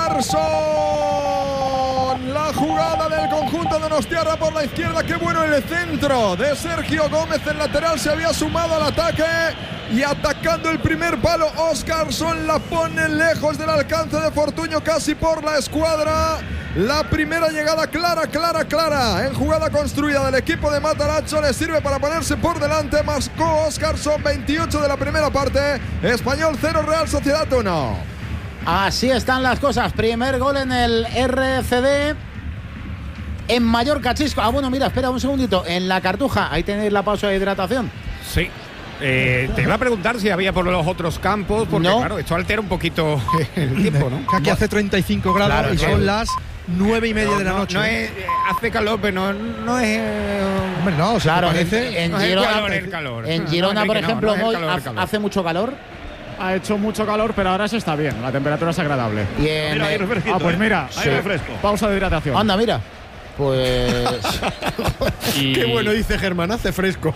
L: Óscarson. La jugada del conjunto de Donostiarra por la izquierda. Qué bueno el centro de Sergio Gómez. El lateral se había sumado al ataque y atacando el primer palo, Óscarson la pone lejos del alcance de Fortuño, casi por la escuadra. La primera llegada clara en jugada construida del equipo de Matarazzo. Le sirve para ponerse por delante. Marcó Óscarson, 28 de la primera parte. Español 0, Real Sociedad 1.
A: Así están las cosas. Primer gol en el RCD. En Mallorca, Chisco. Bueno, mira, espera un segundito. En la Cartuja, ahí tenéis la pausa de hidratación.
J: Sí. Te iba a preguntar si había por los otros campos, porque claro, esto altera un poquito el tiempo, ¿no?
N: Aquí hace 35 grados y son las 9:30 de la noche.
J: No es, hace calor, pero no es...
N: Hombre, no,
A: claro,
N: parece,
A: en Girona, por ejemplo, hoy hace mucho calor.
P: Ha hecho mucho calor, pero ahora se está bien. La temperatura es agradable.
A: Y
H: mira, hay refresquito.
P: Pues mira,
H: hay refresco.
P: Pausa de hidratación.
A: Anda, mira. Pues.
C: Qué bueno, dice Germán, hace fresco.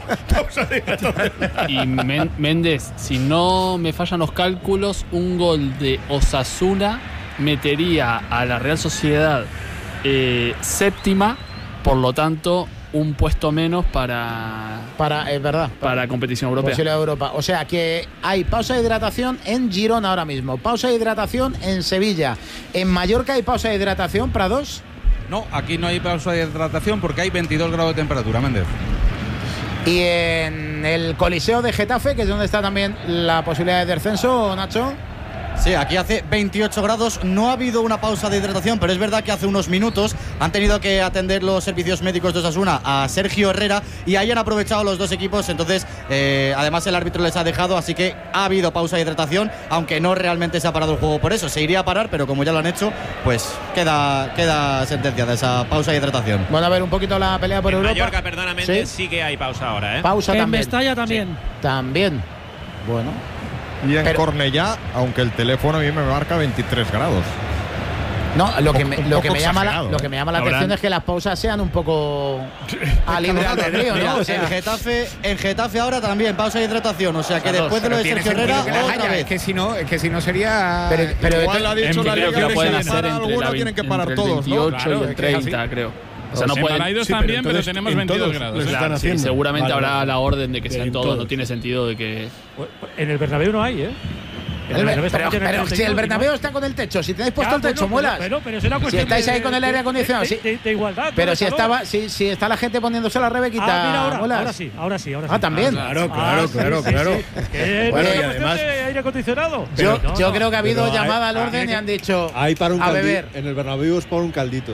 M: Y Méndez, si no me fallan los cálculos, un gol de Osasuna metería a la Real Sociedad séptima, por lo tanto, un puesto menos para competición europea.
A: Posible Europa. O sea que hay pausa de hidratación en Girona ahora mismo, pausa de hidratación en Sevilla, en Mallorca hay pausa de hidratación, Prados.
Q: No, aquí no hay pausa de hidratación porque hay 22 grados de temperatura, Méndez.
A: Y en el Coliseo de Getafe, que es donde está también la posibilidad de descenso, Nacho.
K: Sí, aquí hace 28 grados, no ha habido una pausa de hidratación, pero es verdad que hace unos minutos han tenido que atender los servicios médicos de Osasuna a Sergio Herrera y ahí han aprovechado los dos equipos, entonces además el árbitro les ha dejado, así que ha habido pausa de hidratación, aunque no realmente se ha parado el juego por eso, se iría a parar, pero como ya lo han hecho, pues queda sentenciada esa pausa de hidratación.
A: Bueno, a ver un poquito la pelea por Europa.
I: Mallorca, perdóname, sí que hay pausa ahora, ¿eh?
A: Pausa
S: en
A: también.
S: Mestalla también.
A: Sí. También. Bueno.
L: Y en Cornellá, aunque el teléfono a mí me marca 23 grados.
A: No, lo que me llama la atención es que las pausas sean un poco a libre albedrío, ¿no?
K: O sea, en Getafe ahora también pausa de hidratación, o sea que después de lo de Sergio Herrera otra vez.
J: Es que si no sería.
L: Pero igual ha dicho la liga que
M: pueden
L: si
M: hacer
L: alguna tienen que parar todos,
M: ¿no? 28
L: claro,
M: y el 30, creo. O sea, no
B: en Balaidos también, pero tenemos 22 grados.
M: Claro, sí, seguramente habrá la orden de que sean todos. No tiene sentido de que.
D: En el Bernabéu no hay, ¿eh?
A: Pero si el Bernabéu está con el techo, si tenéis puesto el techo, muelas.
P: Pero será
A: si estáis ahí con el aire acondicionado,
P: de igualdad.
A: Pero si está la gente poniéndose la rebequita,
P: ahora sí.
A: También.
C: Claro.
P: Bueno, y además aire acondicionado.
A: Yo creo que ha habido llamada al orden y han dicho
T: hay para un
A: a beber.
T: En el Bernabéu es por un caldito.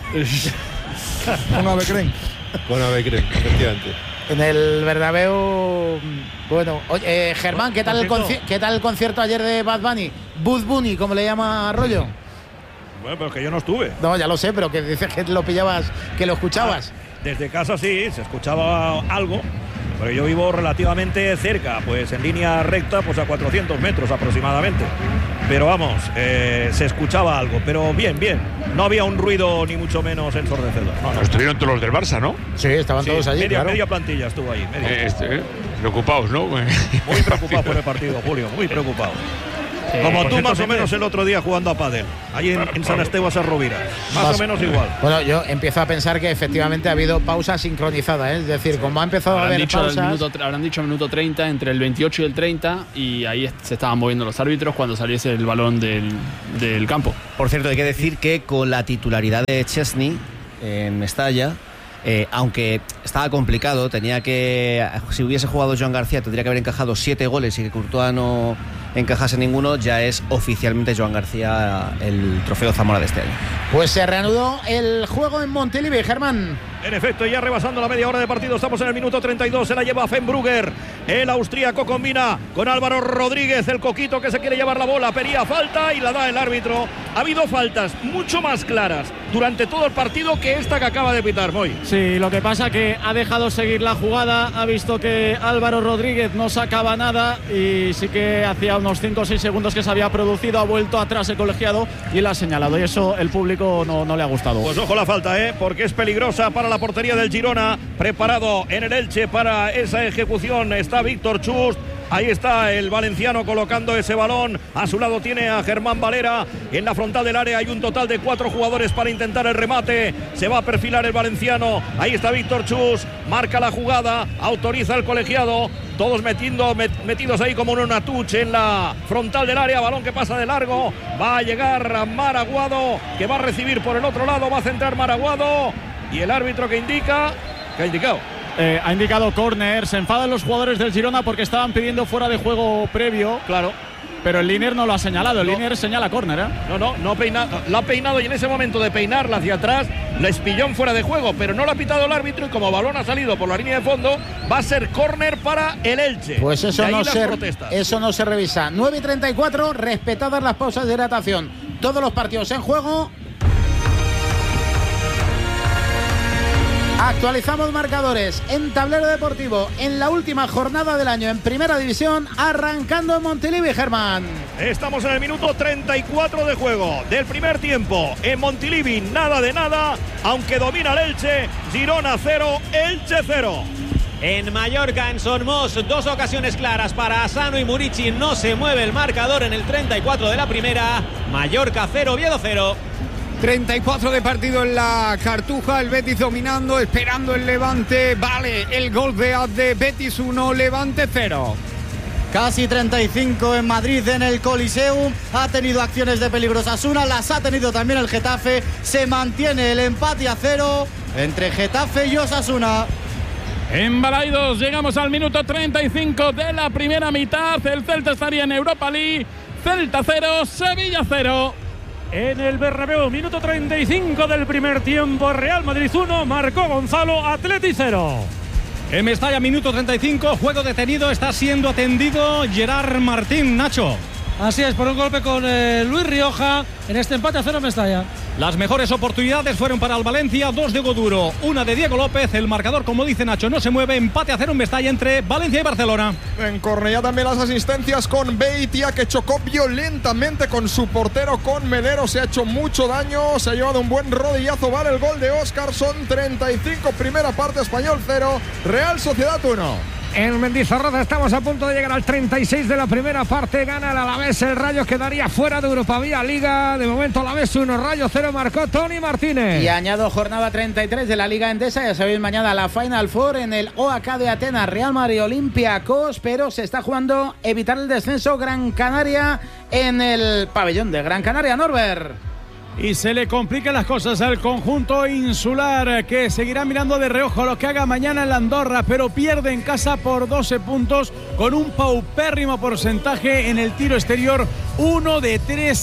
C: Con Avecren.
T: Con Avecren, efectivamente.
A: En el Bernabéu. Bueno, oye, Germán, ¿qué tal el concierto ayer de Bad Bunny? Bud Bunny, como le llama Rollo.
H: Bueno, pero es que yo no estuve.
A: No, ya lo sé, pero que dices que lo pillabas, que lo escuchabas.
H: Desde casa sí, se escuchaba algo, pero yo vivo relativamente cerca, pues en línea recta, pues a 400 metros aproximadamente. Pero vamos, se escuchaba algo, pero bien. No había un ruido ni mucho menos ensordecedor.
F: No. Estuvieron todos los del Barça, ¿no?
A: Sí, estaban todos allí,
H: media plantilla estuvo ahí.
F: Preocupados, ¿no?
H: Muy preocupados por el partido, Julio, muy preocupados. Como tú más o menos el otro día jugando a pádel, ahí en San Esteban Sarrovira, más o menos igual.
A: Bueno, yo empiezo a pensar que efectivamente ha habido pausa sincronizada, ¿eh? Es decir, como ha empezado a haber pausas…
M: Habrán dicho el minuto 30, entre el 28 y el 30, y ahí se estaban moviendo los árbitros cuando saliese el balón del campo.
O: Por cierto, hay que decir que con la titularidad de Chesney en Mestalla, aunque estaba complicado, si hubiese jugado Joan García tendría que haber encajado 7 goles y que Courtois no encajase ninguno, ya es oficialmente Joan García el trofeo Zamora de este año.
A: Pues se reanudó el juego en Montilivi, Germán.
H: En efecto, ya rebasando la media hora de partido, estamos en el minuto 32, se la lleva Fenbrugger, el austríaco combina con Álvaro Rodríguez, el coquito que se quiere llevar la bola, pedía falta y la da el árbitro. Ha habido faltas mucho más claras durante todo el partido que esta que acaba de pitar, Moy.
P: Sí, lo que pasa que ha dejado seguir la jugada, ha visto que Álvaro Rodríguez no sacaba nada y sí que hacía unos 5 o 6 segundos que se había producido, ha vuelto atrás el colegiado y la ha señalado, y eso el público no le ha gustado.
H: Pues ojo la falta, porque es peligrosa para la portería del Girona. Preparado en el Elche para esa ejecución está Víctor Chust. Ahí está el valenciano colocando ese balón. A su lado tiene a Germán Valera. En la frontal del área hay un total de 4 jugadores para intentar el remate. Se va a perfilar el valenciano. Ahí está Víctor Chus. Marca la jugada. Autoriza el colegiado. Todos metidos ahí como en una touche en la frontal del área. Balón que pasa de largo. Va a llegar Maraguado, que va a recibir por el otro lado. Va a centrar Maraguado. Y el árbitro que indica… ¿Qué ha indicado?
P: Ha indicado córner. Se enfadan los jugadores del Girona porque estaban pidiendo fuera de juego previo.
H: Claro.
P: Pero el Linier no lo ha señalado. El Linier señala córner, ¿eh?
H: No la ha peinado, y en ese momento de peinarla hacia atrás les pilló en fuera de juego, pero no lo ha pitado el árbitro, y como balón ha salido por la línea de fondo, va a ser córner para el Elche.
A: Pues eso no se revisa. 9:34, respetadas las pausas de hidratación. Todos los partidos en juego. Actualizamos marcadores en Tablero Deportivo en la última jornada del año en Primera División, arrancando en Montilivi, Germán.
H: Estamos en el minuto 34 de juego del primer tiempo. En Montilivi, nada de nada, aunque domina el Elche. Girona 0, Elche 0.
I: En Mallorca, en Sormós, 2 ocasiones claras para Asano y Murici. No se mueve el marcador en el 34 de la primera. Mallorca 0, Oviedo 0.
J: 34 de partido en la Cartuja, el Betis dominando, esperando el Levante. Vale, el gol de Betis 1, Levante 0.
K: Casi 35 en Madrid, en el Coliseum. Ha tenido acciones de peligro Osasuna, las ha tenido también el Getafe. Se mantiene el empate a 0 entre Getafe y Osasuna.
B: En Balaidos llegamos al minuto 35 de la primera mitad. El Celta estaría en Europa League. Celta 0, Sevilla 0.
P: En el Bernabéu, minuto 35 del primer tiempo, Real Madrid 1, marcó Gonzalo, Atleti 0. En Mestalla, minuto 35, juego detenido, está siendo atendido Gerard Martín, Nacho.
S: Así es, por un golpe con Luis Rioja en este empate a 0 en Mestalla.
P: Las mejores oportunidades fueron para el Valencia, 2 de Goduro, 1 de Diego López. El marcador, como dice Nacho, no se mueve, empate a 0 en Mestalla entre Valencia y Barcelona.
L: En Cornellá también las asistencias con Beitia, que chocó violentamente con su portero, con Melero. Se ha hecho mucho daño, se ha llevado un buen rodillazo. Vale el gol de Óscar, son 35, primera parte, Español 0, Real Sociedad 1.
J: en Mendizorroza. Estamos a punto de llegar al 36 de la primera parte. Gana el Alavés, el Rayo quedaría fuera de Europa vía Liga. De momento Alavés 1, Rayo 0, marcó Tony Martínez.
A: Y añado jornada 33 de la Liga Endesa. Ya sabéis, mañana la Final Four en el OAK de Atenas, Real Madrid Olympiacos, pero se está jugando evitar el descenso Gran Canaria en el pabellón de Gran Canaria, Norbert.
P: Y se le complican las cosas al conjunto insular, que seguirá mirando de reojo lo que haga mañana en la Andorra, pero pierde en casa por 12 puntos con un paupérrimo porcentaje en el tiro exterior, 1 de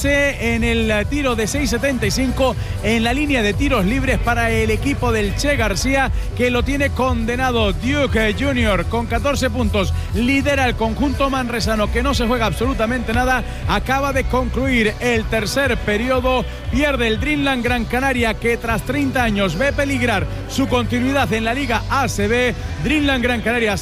P: 13 en el tiro de 6,75 en la línea de tiros libres para el equipo del Che García, que lo tiene condenado. Duke Junior con 14 puntos lidera el conjunto manresano, que no se juega absolutamente nada. Acaba de concluir el tercer periodo. Pierde el Dreamland Gran Canaria, que tras 30 años ve peligrar su continuidad en la Liga ACB. Dreamland Gran Canaria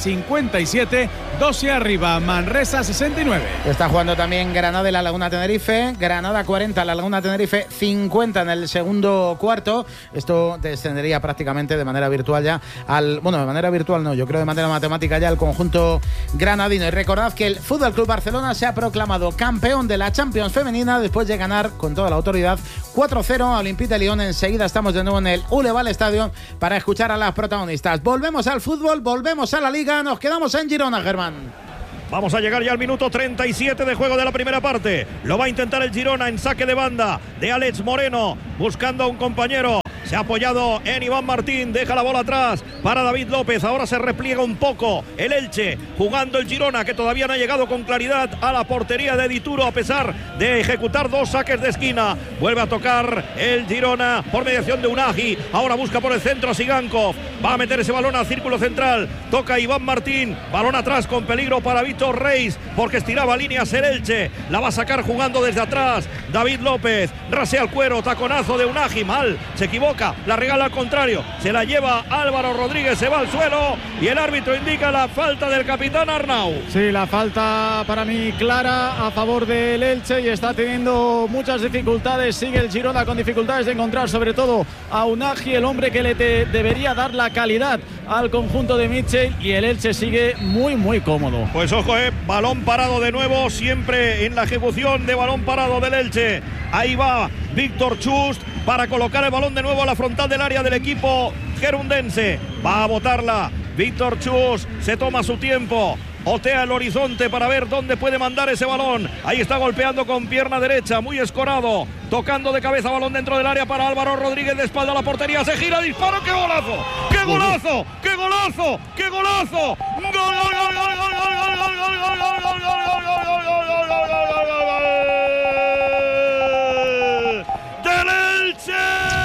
P: 57, 12 arriba, Manresa 69.
A: Está jugando también Granada y la Laguna Tenerife. Granada 40, la Laguna Tenerife 50 en el segundo cuarto. Esto descendería prácticamente de manera virtual ya al... Bueno, de manera virtual no, yo creo de manera matemática ya al conjunto granadino. Y recordad que el Fútbol Club Barcelona se ha proclamado campeón de la Champions femenina después de ganar con toda la autoridad 4-0 a Olympique de Lyon. Enseguida estamos de nuevo en el Uleval Stadium para escuchar a las protagonistas. Volvemos al fútbol, volvemos a la Liga, nos quedamos en Girona, Germán.
H: Vamos a llegar ya al minuto 37 de juego de la primera parte. Lo va a intentar el Girona en saque de banda de Alex Moreno, buscando a un compañero. Se ha apoyado en Iván Martín, deja la bola atrás para David López. Ahora se repliega un poco el Elche, jugando el Girona, que todavía no ha llegado con claridad a la portería de Dituro, a pesar de ejecutar 2 saques de esquina. Vuelve a tocar el Girona por mediación de Unagi. Ahora busca por el centro Sigankov. Va a meter ese balón al círculo central. Toca Iván Martín. Balón atrás con peligro para Víctor Reis, porque estiraba líneas el Elche. La va a sacar jugando desde atrás David López. Rasea el cuero, taconazo de Unagi. Mal, se equivoca. La regala al contrario, se la lleva Álvaro Rodríguez, se va al suelo y el árbitro indica la falta del capitán Arnau.
P: Sí, la falta para mí clara a favor del Elche, y está teniendo muchas dificultades. Sigue el Girona con dificultades de encontrar sobre todo a Unagi, el hombre que le debería dar la calidad al conjunto de Mitchell, y el Elche sigue muy cómodo.
H: Pues ojo, balón parado de nuevo, siempre en la ejecución de balón parado del Elche. Ahí va Víctor Chust para colocar el balón de nuevo a la frontal del área del equipo gerundense. Va a botarla Víctor Chust, se toma su tiempo, otea el horizonte para ver dónde puede mandar ese balón. Ahí está golpeando con pierna derecha, muy escorado, tocando de cabeza, balón dentro del área para Álvaro Rodríguez, de espalda a la portería, se gira, disparo, ¡qué golazo! ¡Qué golazo! ¡Qué golazo! ¡Qué golazo! ¡Gol, gol, gol, gol, gol, gol, gol, gol, gol, gol, gol, gol, gol, gol, gol, gol, gol, gol, del Elche!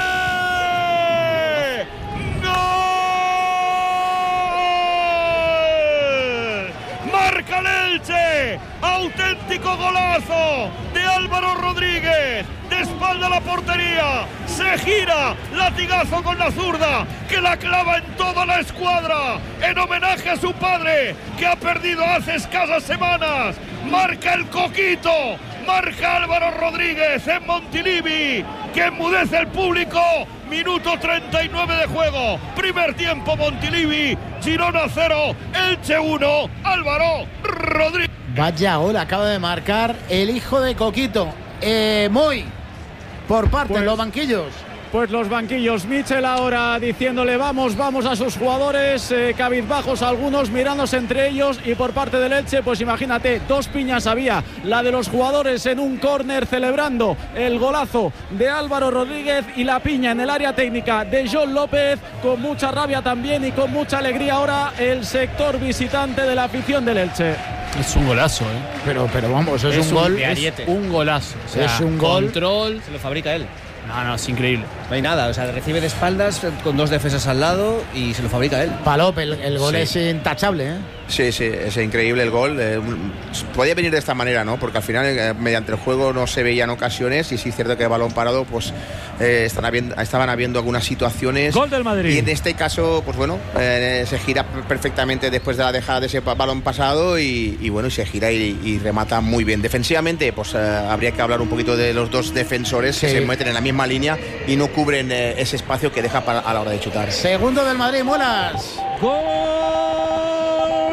H: Marca el Elche, auténtico golazo de Álvaro Rodríguez, de espalda a la portería, se gira, latigazo con la zurda, que la clava en toda la escuadra, en homenaje a su padre, que ha perdido hace escasas semanas. Marca el Coquito, marca Álvaro Rodríguez en Montilivi, que enmudece el público. Minuto 39 de juego, primer tiempo Montilivi, Girona 0, Elche 1, Álvaro Rodríguez.
A: Vaya gol acaba de marcar el hijo de Coquito. Muy por parte de los banquillos.
P: Pues los banquillos, Mitchell ahora diciéndole vamos a sus jugadores, cabizbajos algunos, mirándose entre ellos, y por parte del Elche, pues imagínate, 2 piñas había, la de los jugadores en un córner celebrando el golazo de Álvaro Rodríguez, y la piña en el área técnica de John López, con mucha rabia también y con mucha alegría ahora el sector visitante de la afición del Elche.
M: Es un golazo,
A: Pero vamos, es un gol.
M: Es un golazo. O sea,
A: es un gol.
M: Control.
O: Se lo fabrica él.
M: No, es increíble.
O: No hay nada, o sea, recibe de espaldas con 2 defensas al lado y se lo fabrica él.
A: Palop, el gol es intachable,
E: Sí, es increíble el gol. Podía venir de esta manera, ¿no? Porque al final, mediante el juego no se veían ocasiones, y sí es cierto que el balón parado, pues estaban habiendo algunas situaciones.
P: Gol del Madrid.
E: Y en este caso, pues bueno, se gira perfectamente después de la dejada de ese balón pasado, y bueno, se gira y remata muy bien. Defensivamente, pues habría que hablar un poquito de los 2 defensores que se meten en la misma línea y no cubren ese espacio que deja a la hora de chutar.
A: Segundo del Madrid, Muelas.
P: ¡Gol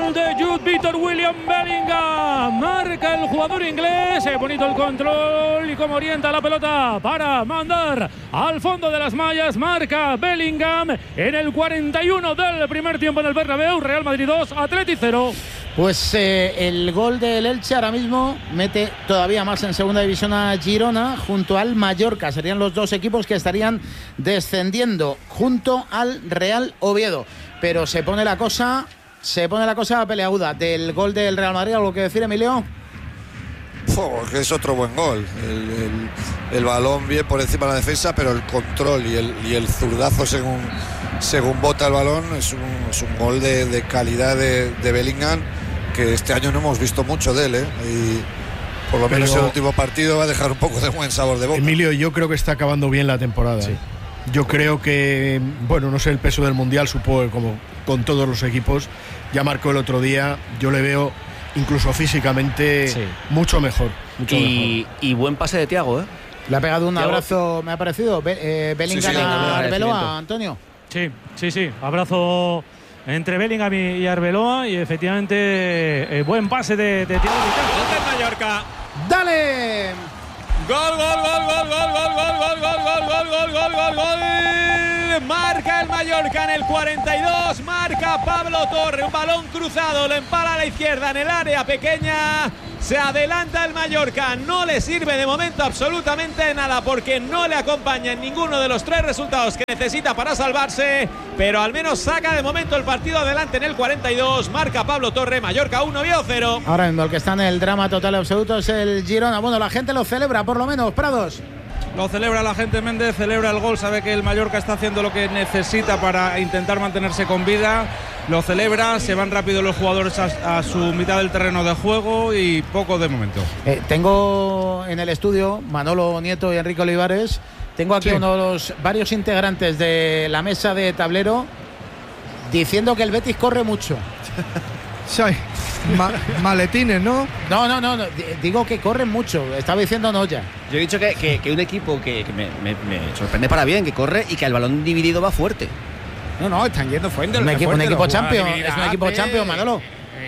B: Gol de Jude Victor William Bellingham. Marca el jugador inglés. Bonito el control y cómo orienta la pelota para mandar al fondo de las mallas. Marca Bellingham en el 41 del primer tiempo en el Bernabéu. Real Madrid 2, Atleti 0.
A: Pues el gol del Elche ahora mismo mete todavía más en segunda división a Girona junto al Mallorca. Serían los dos equipos que estarían descendiendo junto al Real Oviedo. Pero se pone la cosa peleaguda. Del gol del Real Madrid, ¿algo que decir, Emilio?
G: Que es otro buen gol. El balón bien por encima de la defensa, pero el control y el zurdazo según bota el balón es un gol de calidad de Bellingham, que este año no hemos visto mucho de él, y por lo menos el último partido va a dejar un poco de buen sabor de boca.
C: Emilio, yo creo que está acabando bien la temporada. Sí. Yo creo que, bueno, no sé, el peso del Mundial, supongo que como con todos los equipos, ya marcó el otro día, yo le veo incluso físicamente mucho mejor.
O: Y buen pase de Thiago, ¿eh?
A: Le ha pegado un abrazo, me ha parecido, Bellingham a Arbeloa, Antonio.
D: Sí, abrazo entre Bellingham y Arbeloa, y efectivamente buen pase de Thiago.
I: Gol del Mallorca.
A: ¡Dale!
I: Gol. Marca el Mallorca en el 42. Marca Pablo Torre. Un balón cruzado. Lo empala a la izquierda en el área pequeña. Se adelanta el Mallorca. No le sirve de momento absolutamente nada porque no le acompaña en ninguno de los tres resultados que necesita para salvarse. Pero al menos saca de momento el partido adelante en el 42. Marca Pablo Torre. Mallorca 1, Oviedo 0.
A: Ahora mismo el que está en el drama total absoluto es el Girona. Bueno, la gente lo celebra por lo menos, Prados.
Q: Lo celebra la gente, Méndez, celebra el gol, sabe que el Mallorca está haciendo lo que necesita para intentar mantenerse con vida, lo celebra, se van rápido los jugadores a su mitad del terreno de juego y poco de momento.
A: Tengo en el estudio Manolo Nieto y Enrique Olivares, tengo aquí uno de los varios integrantes de la mesa de tablero diciendo que el Betis corre mucho.
N: Sí. Maletines, ¿no?
A: No, digo que corren mucho. Estaba diciendo Noya.
O: Yo he dicho que un equipo que me sorprende para bien, que corre y que el balón dividido va fuerte.
J: No, están yendo fuerte.
A: Un equipo champion, es un equipo champion, Manolo.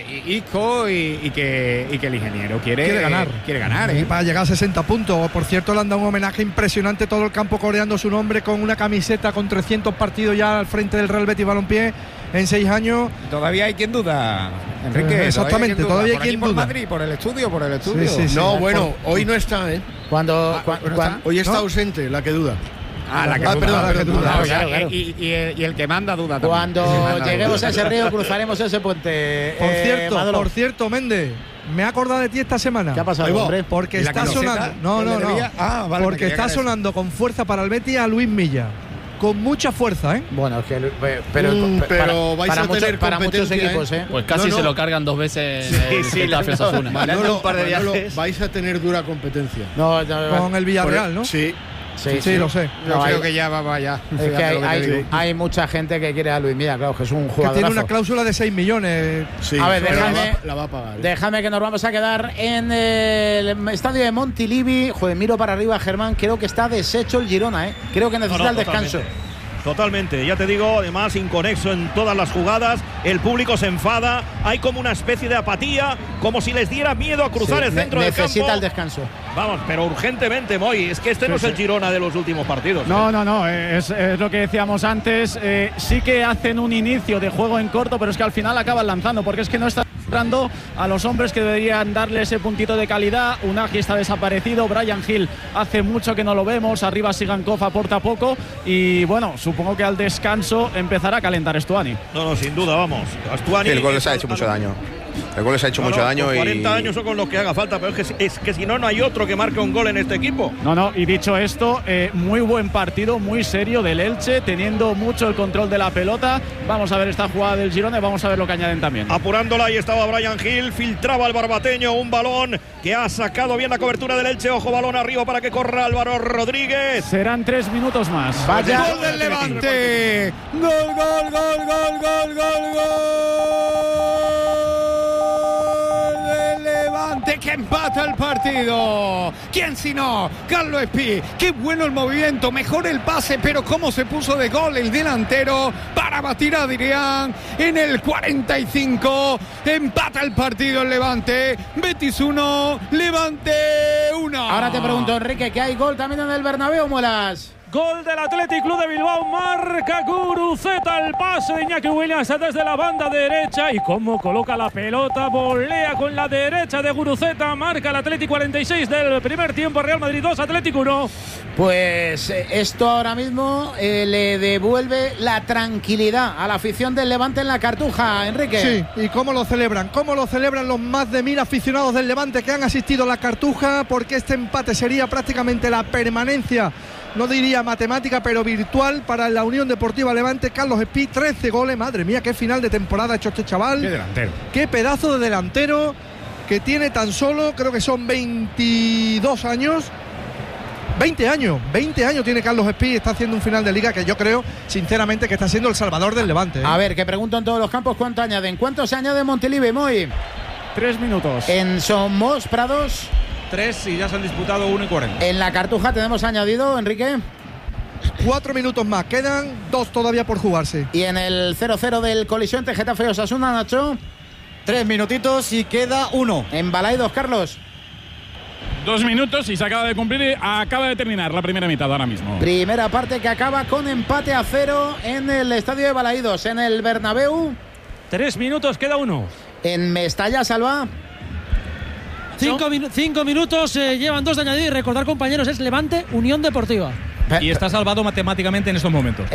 J: Isco y que el ingeniero quiere ganar.
N: Y para llegar a 60 puntos. Por cierto, le han dado un homenaje impresionante, todo el campo coreando su nombre con una camiseta con 300 partidos ya al frente del Real Betis Balompié en 6 años.
J: Todavía hay quien duda, Enrique.
N: Exactamente, todavía hay quien duda.
J: Por Madrid, por el estudio.
N: Sí.
C: No, bueno, hoy no está, ¿eh? Hoy está ausente, la que duda.
J: La que duda. Claro. Y el que manda duda también.
A: Cuando lleguemos a ese río cruzaremos ese puente.
N: Por cierto, Méndez, me he acordado de ti esta semana.
A: ¿Qué ha pasado, hombre?
N: Porque está sonando. No. Vale, porque está sonando con fuerza para el Betis a Luis Milla. Con mucha fuerza, ¿eh?
A: Bueno, es que pero vais a tener para muchos equipos, ¿eh?
M: Pues casi se lo cargan 2 veces
C: Manolo, vais a tener dura competencia.
N: Con el Villarreal, ¿no?
C: Sí,
N: lo sé.
J: Yo creo que ya va ya.
A: Es que hay mucha gente que quiere a Luis Milla, claro, que es un jugador.
N: Que tiene una cláusula de 6 millones.
C: Sí,
A: a ver,
C: la va a pagar.
A: Déjame que nos vamos a quedar en el estadio de Montilivi. Joder, miro para arriba, Germán. Creo que está deshecho el Girona, ¿eh? Creo que necesita el descanso.
H: Totalmente, ya te digo, además inconexo en todas las jugadas, el público se enfada, hay como una especie de apatía, como si les diera miedo a cruzar el centro del campo.
A: Necesita el descanso.
H: Vamos, pero urgentemente, Moy, es que no es el Girona de los últimos partidos.
P: No, es lo que decíamos antes, sí que hacen un inicio de juego en corto, pero es que al final acaban lanzando, porque es que no están entrando a los hombres que deberían darle ese puntito de calidad. Unagi está desaparecido, Bryan Gil hace mucho que no lo vemos, arriba Sigankov aporta poco y bueno, supongo que al descanso empezará a calentar Stuani.
H: No, sin duda, vamos. Stuani,
E: el gol les ha hecho mucho daño. El gol les ha hecho mucho daño.
H: 40 años son con los que haga falta, pero es que si no hay otro que marque un gol en este equipo.
P: No, y dicho esto, muy buen partido, muy serio del Elche, teniendo mucho el control de la pelota. Vamos a ver esta jugada del Girona y vamos a ver lo que añaden también.
H: Apurándola, ahí estaba Bryan Gil, filtraba al barbateño, un balón que ha sacado bien la cobertura del Elche. Ojo, balón arriba para que corra Álvaro Rodríguez.
P: Serán 3 minutos más.
J: Vaya. Gol del Levante. Gol. Que empata empata el partido. ¿Quién si no? Carlos Espí. Qué bueno el movimiento, mejor el pase, pero cómo se puso de gol el delantero para batir a Adrián en el 45. Empata el partido el Levante. Betis 1, Levante 1.
A: Ahora te pregunto, Enrique, ¿que hay gol también en el Bernabéu, Muelas?
B: Gol del Athletic Club de Bilbao, marca Guruceta, el pase de Iñaki Williams desde la banda derecha y cómo coloca la pelota, volea con la derecha de Guruceta, marca el Athletic 46 del primer tiempo, Real Madrid 2, Athletic 1.
A: Pues esto ahora mismo le devuelve la tranquilidad a la afición del Levante en la Cartuja, Enrique.
N: Sí, y cómo lo celebran los más de 1000 aficionados del Levante que han asistido a la Cartuja, porque este empate sería prácticamente la permanencia, no diría matemática, pero virtual para la Unión Deportiva Levante. Carlos Espí, 13 goles, madre mía, qué final de temporada ha hecho este chaval.
B: Qué delantero.
N: Qué pedazo de delantero, que tiene tan solo, creo que son 22 años. 20 años tiene Carlos Espí, está haciendo un final de liga que yo creo, sinceramente, que está siendo el salvador del Levante.
A: A ver, que pregunto en todos los campos cuánto añaden. ¿Cuánto se añade en Montilivi, Moy?
B: 3 minutos.
A: En Somos, Prados.
Q: 3 y ya se han disputado 1 y 40.
A: En la Cartuja tenemos añadido, Enrique.
N: 4 minutos más, quedan 2 todavía por jugarse.
A: Y en el 0-0 del colisión entre Getafe y Osasuna, Nacho.
K: 3 minutitos y queda 1.
A: En Balaidos, Carlos.
B: 2 minutos y se acaba de cumplir, acaba de terminar la primera mitad ahora mismo.
A: Primera parte que acaba con empate a 0 en el estadio de Balaidos. En el Bernabéu.
D: 3 minutos, queda 1.
A: En Mestalla, Salva.
S: 5 minutos, llevan 2 de añadido y recordar, compañeros, es Levante Unión Deportiva.
Q: Y está salvado matemáticamente en estos momentos.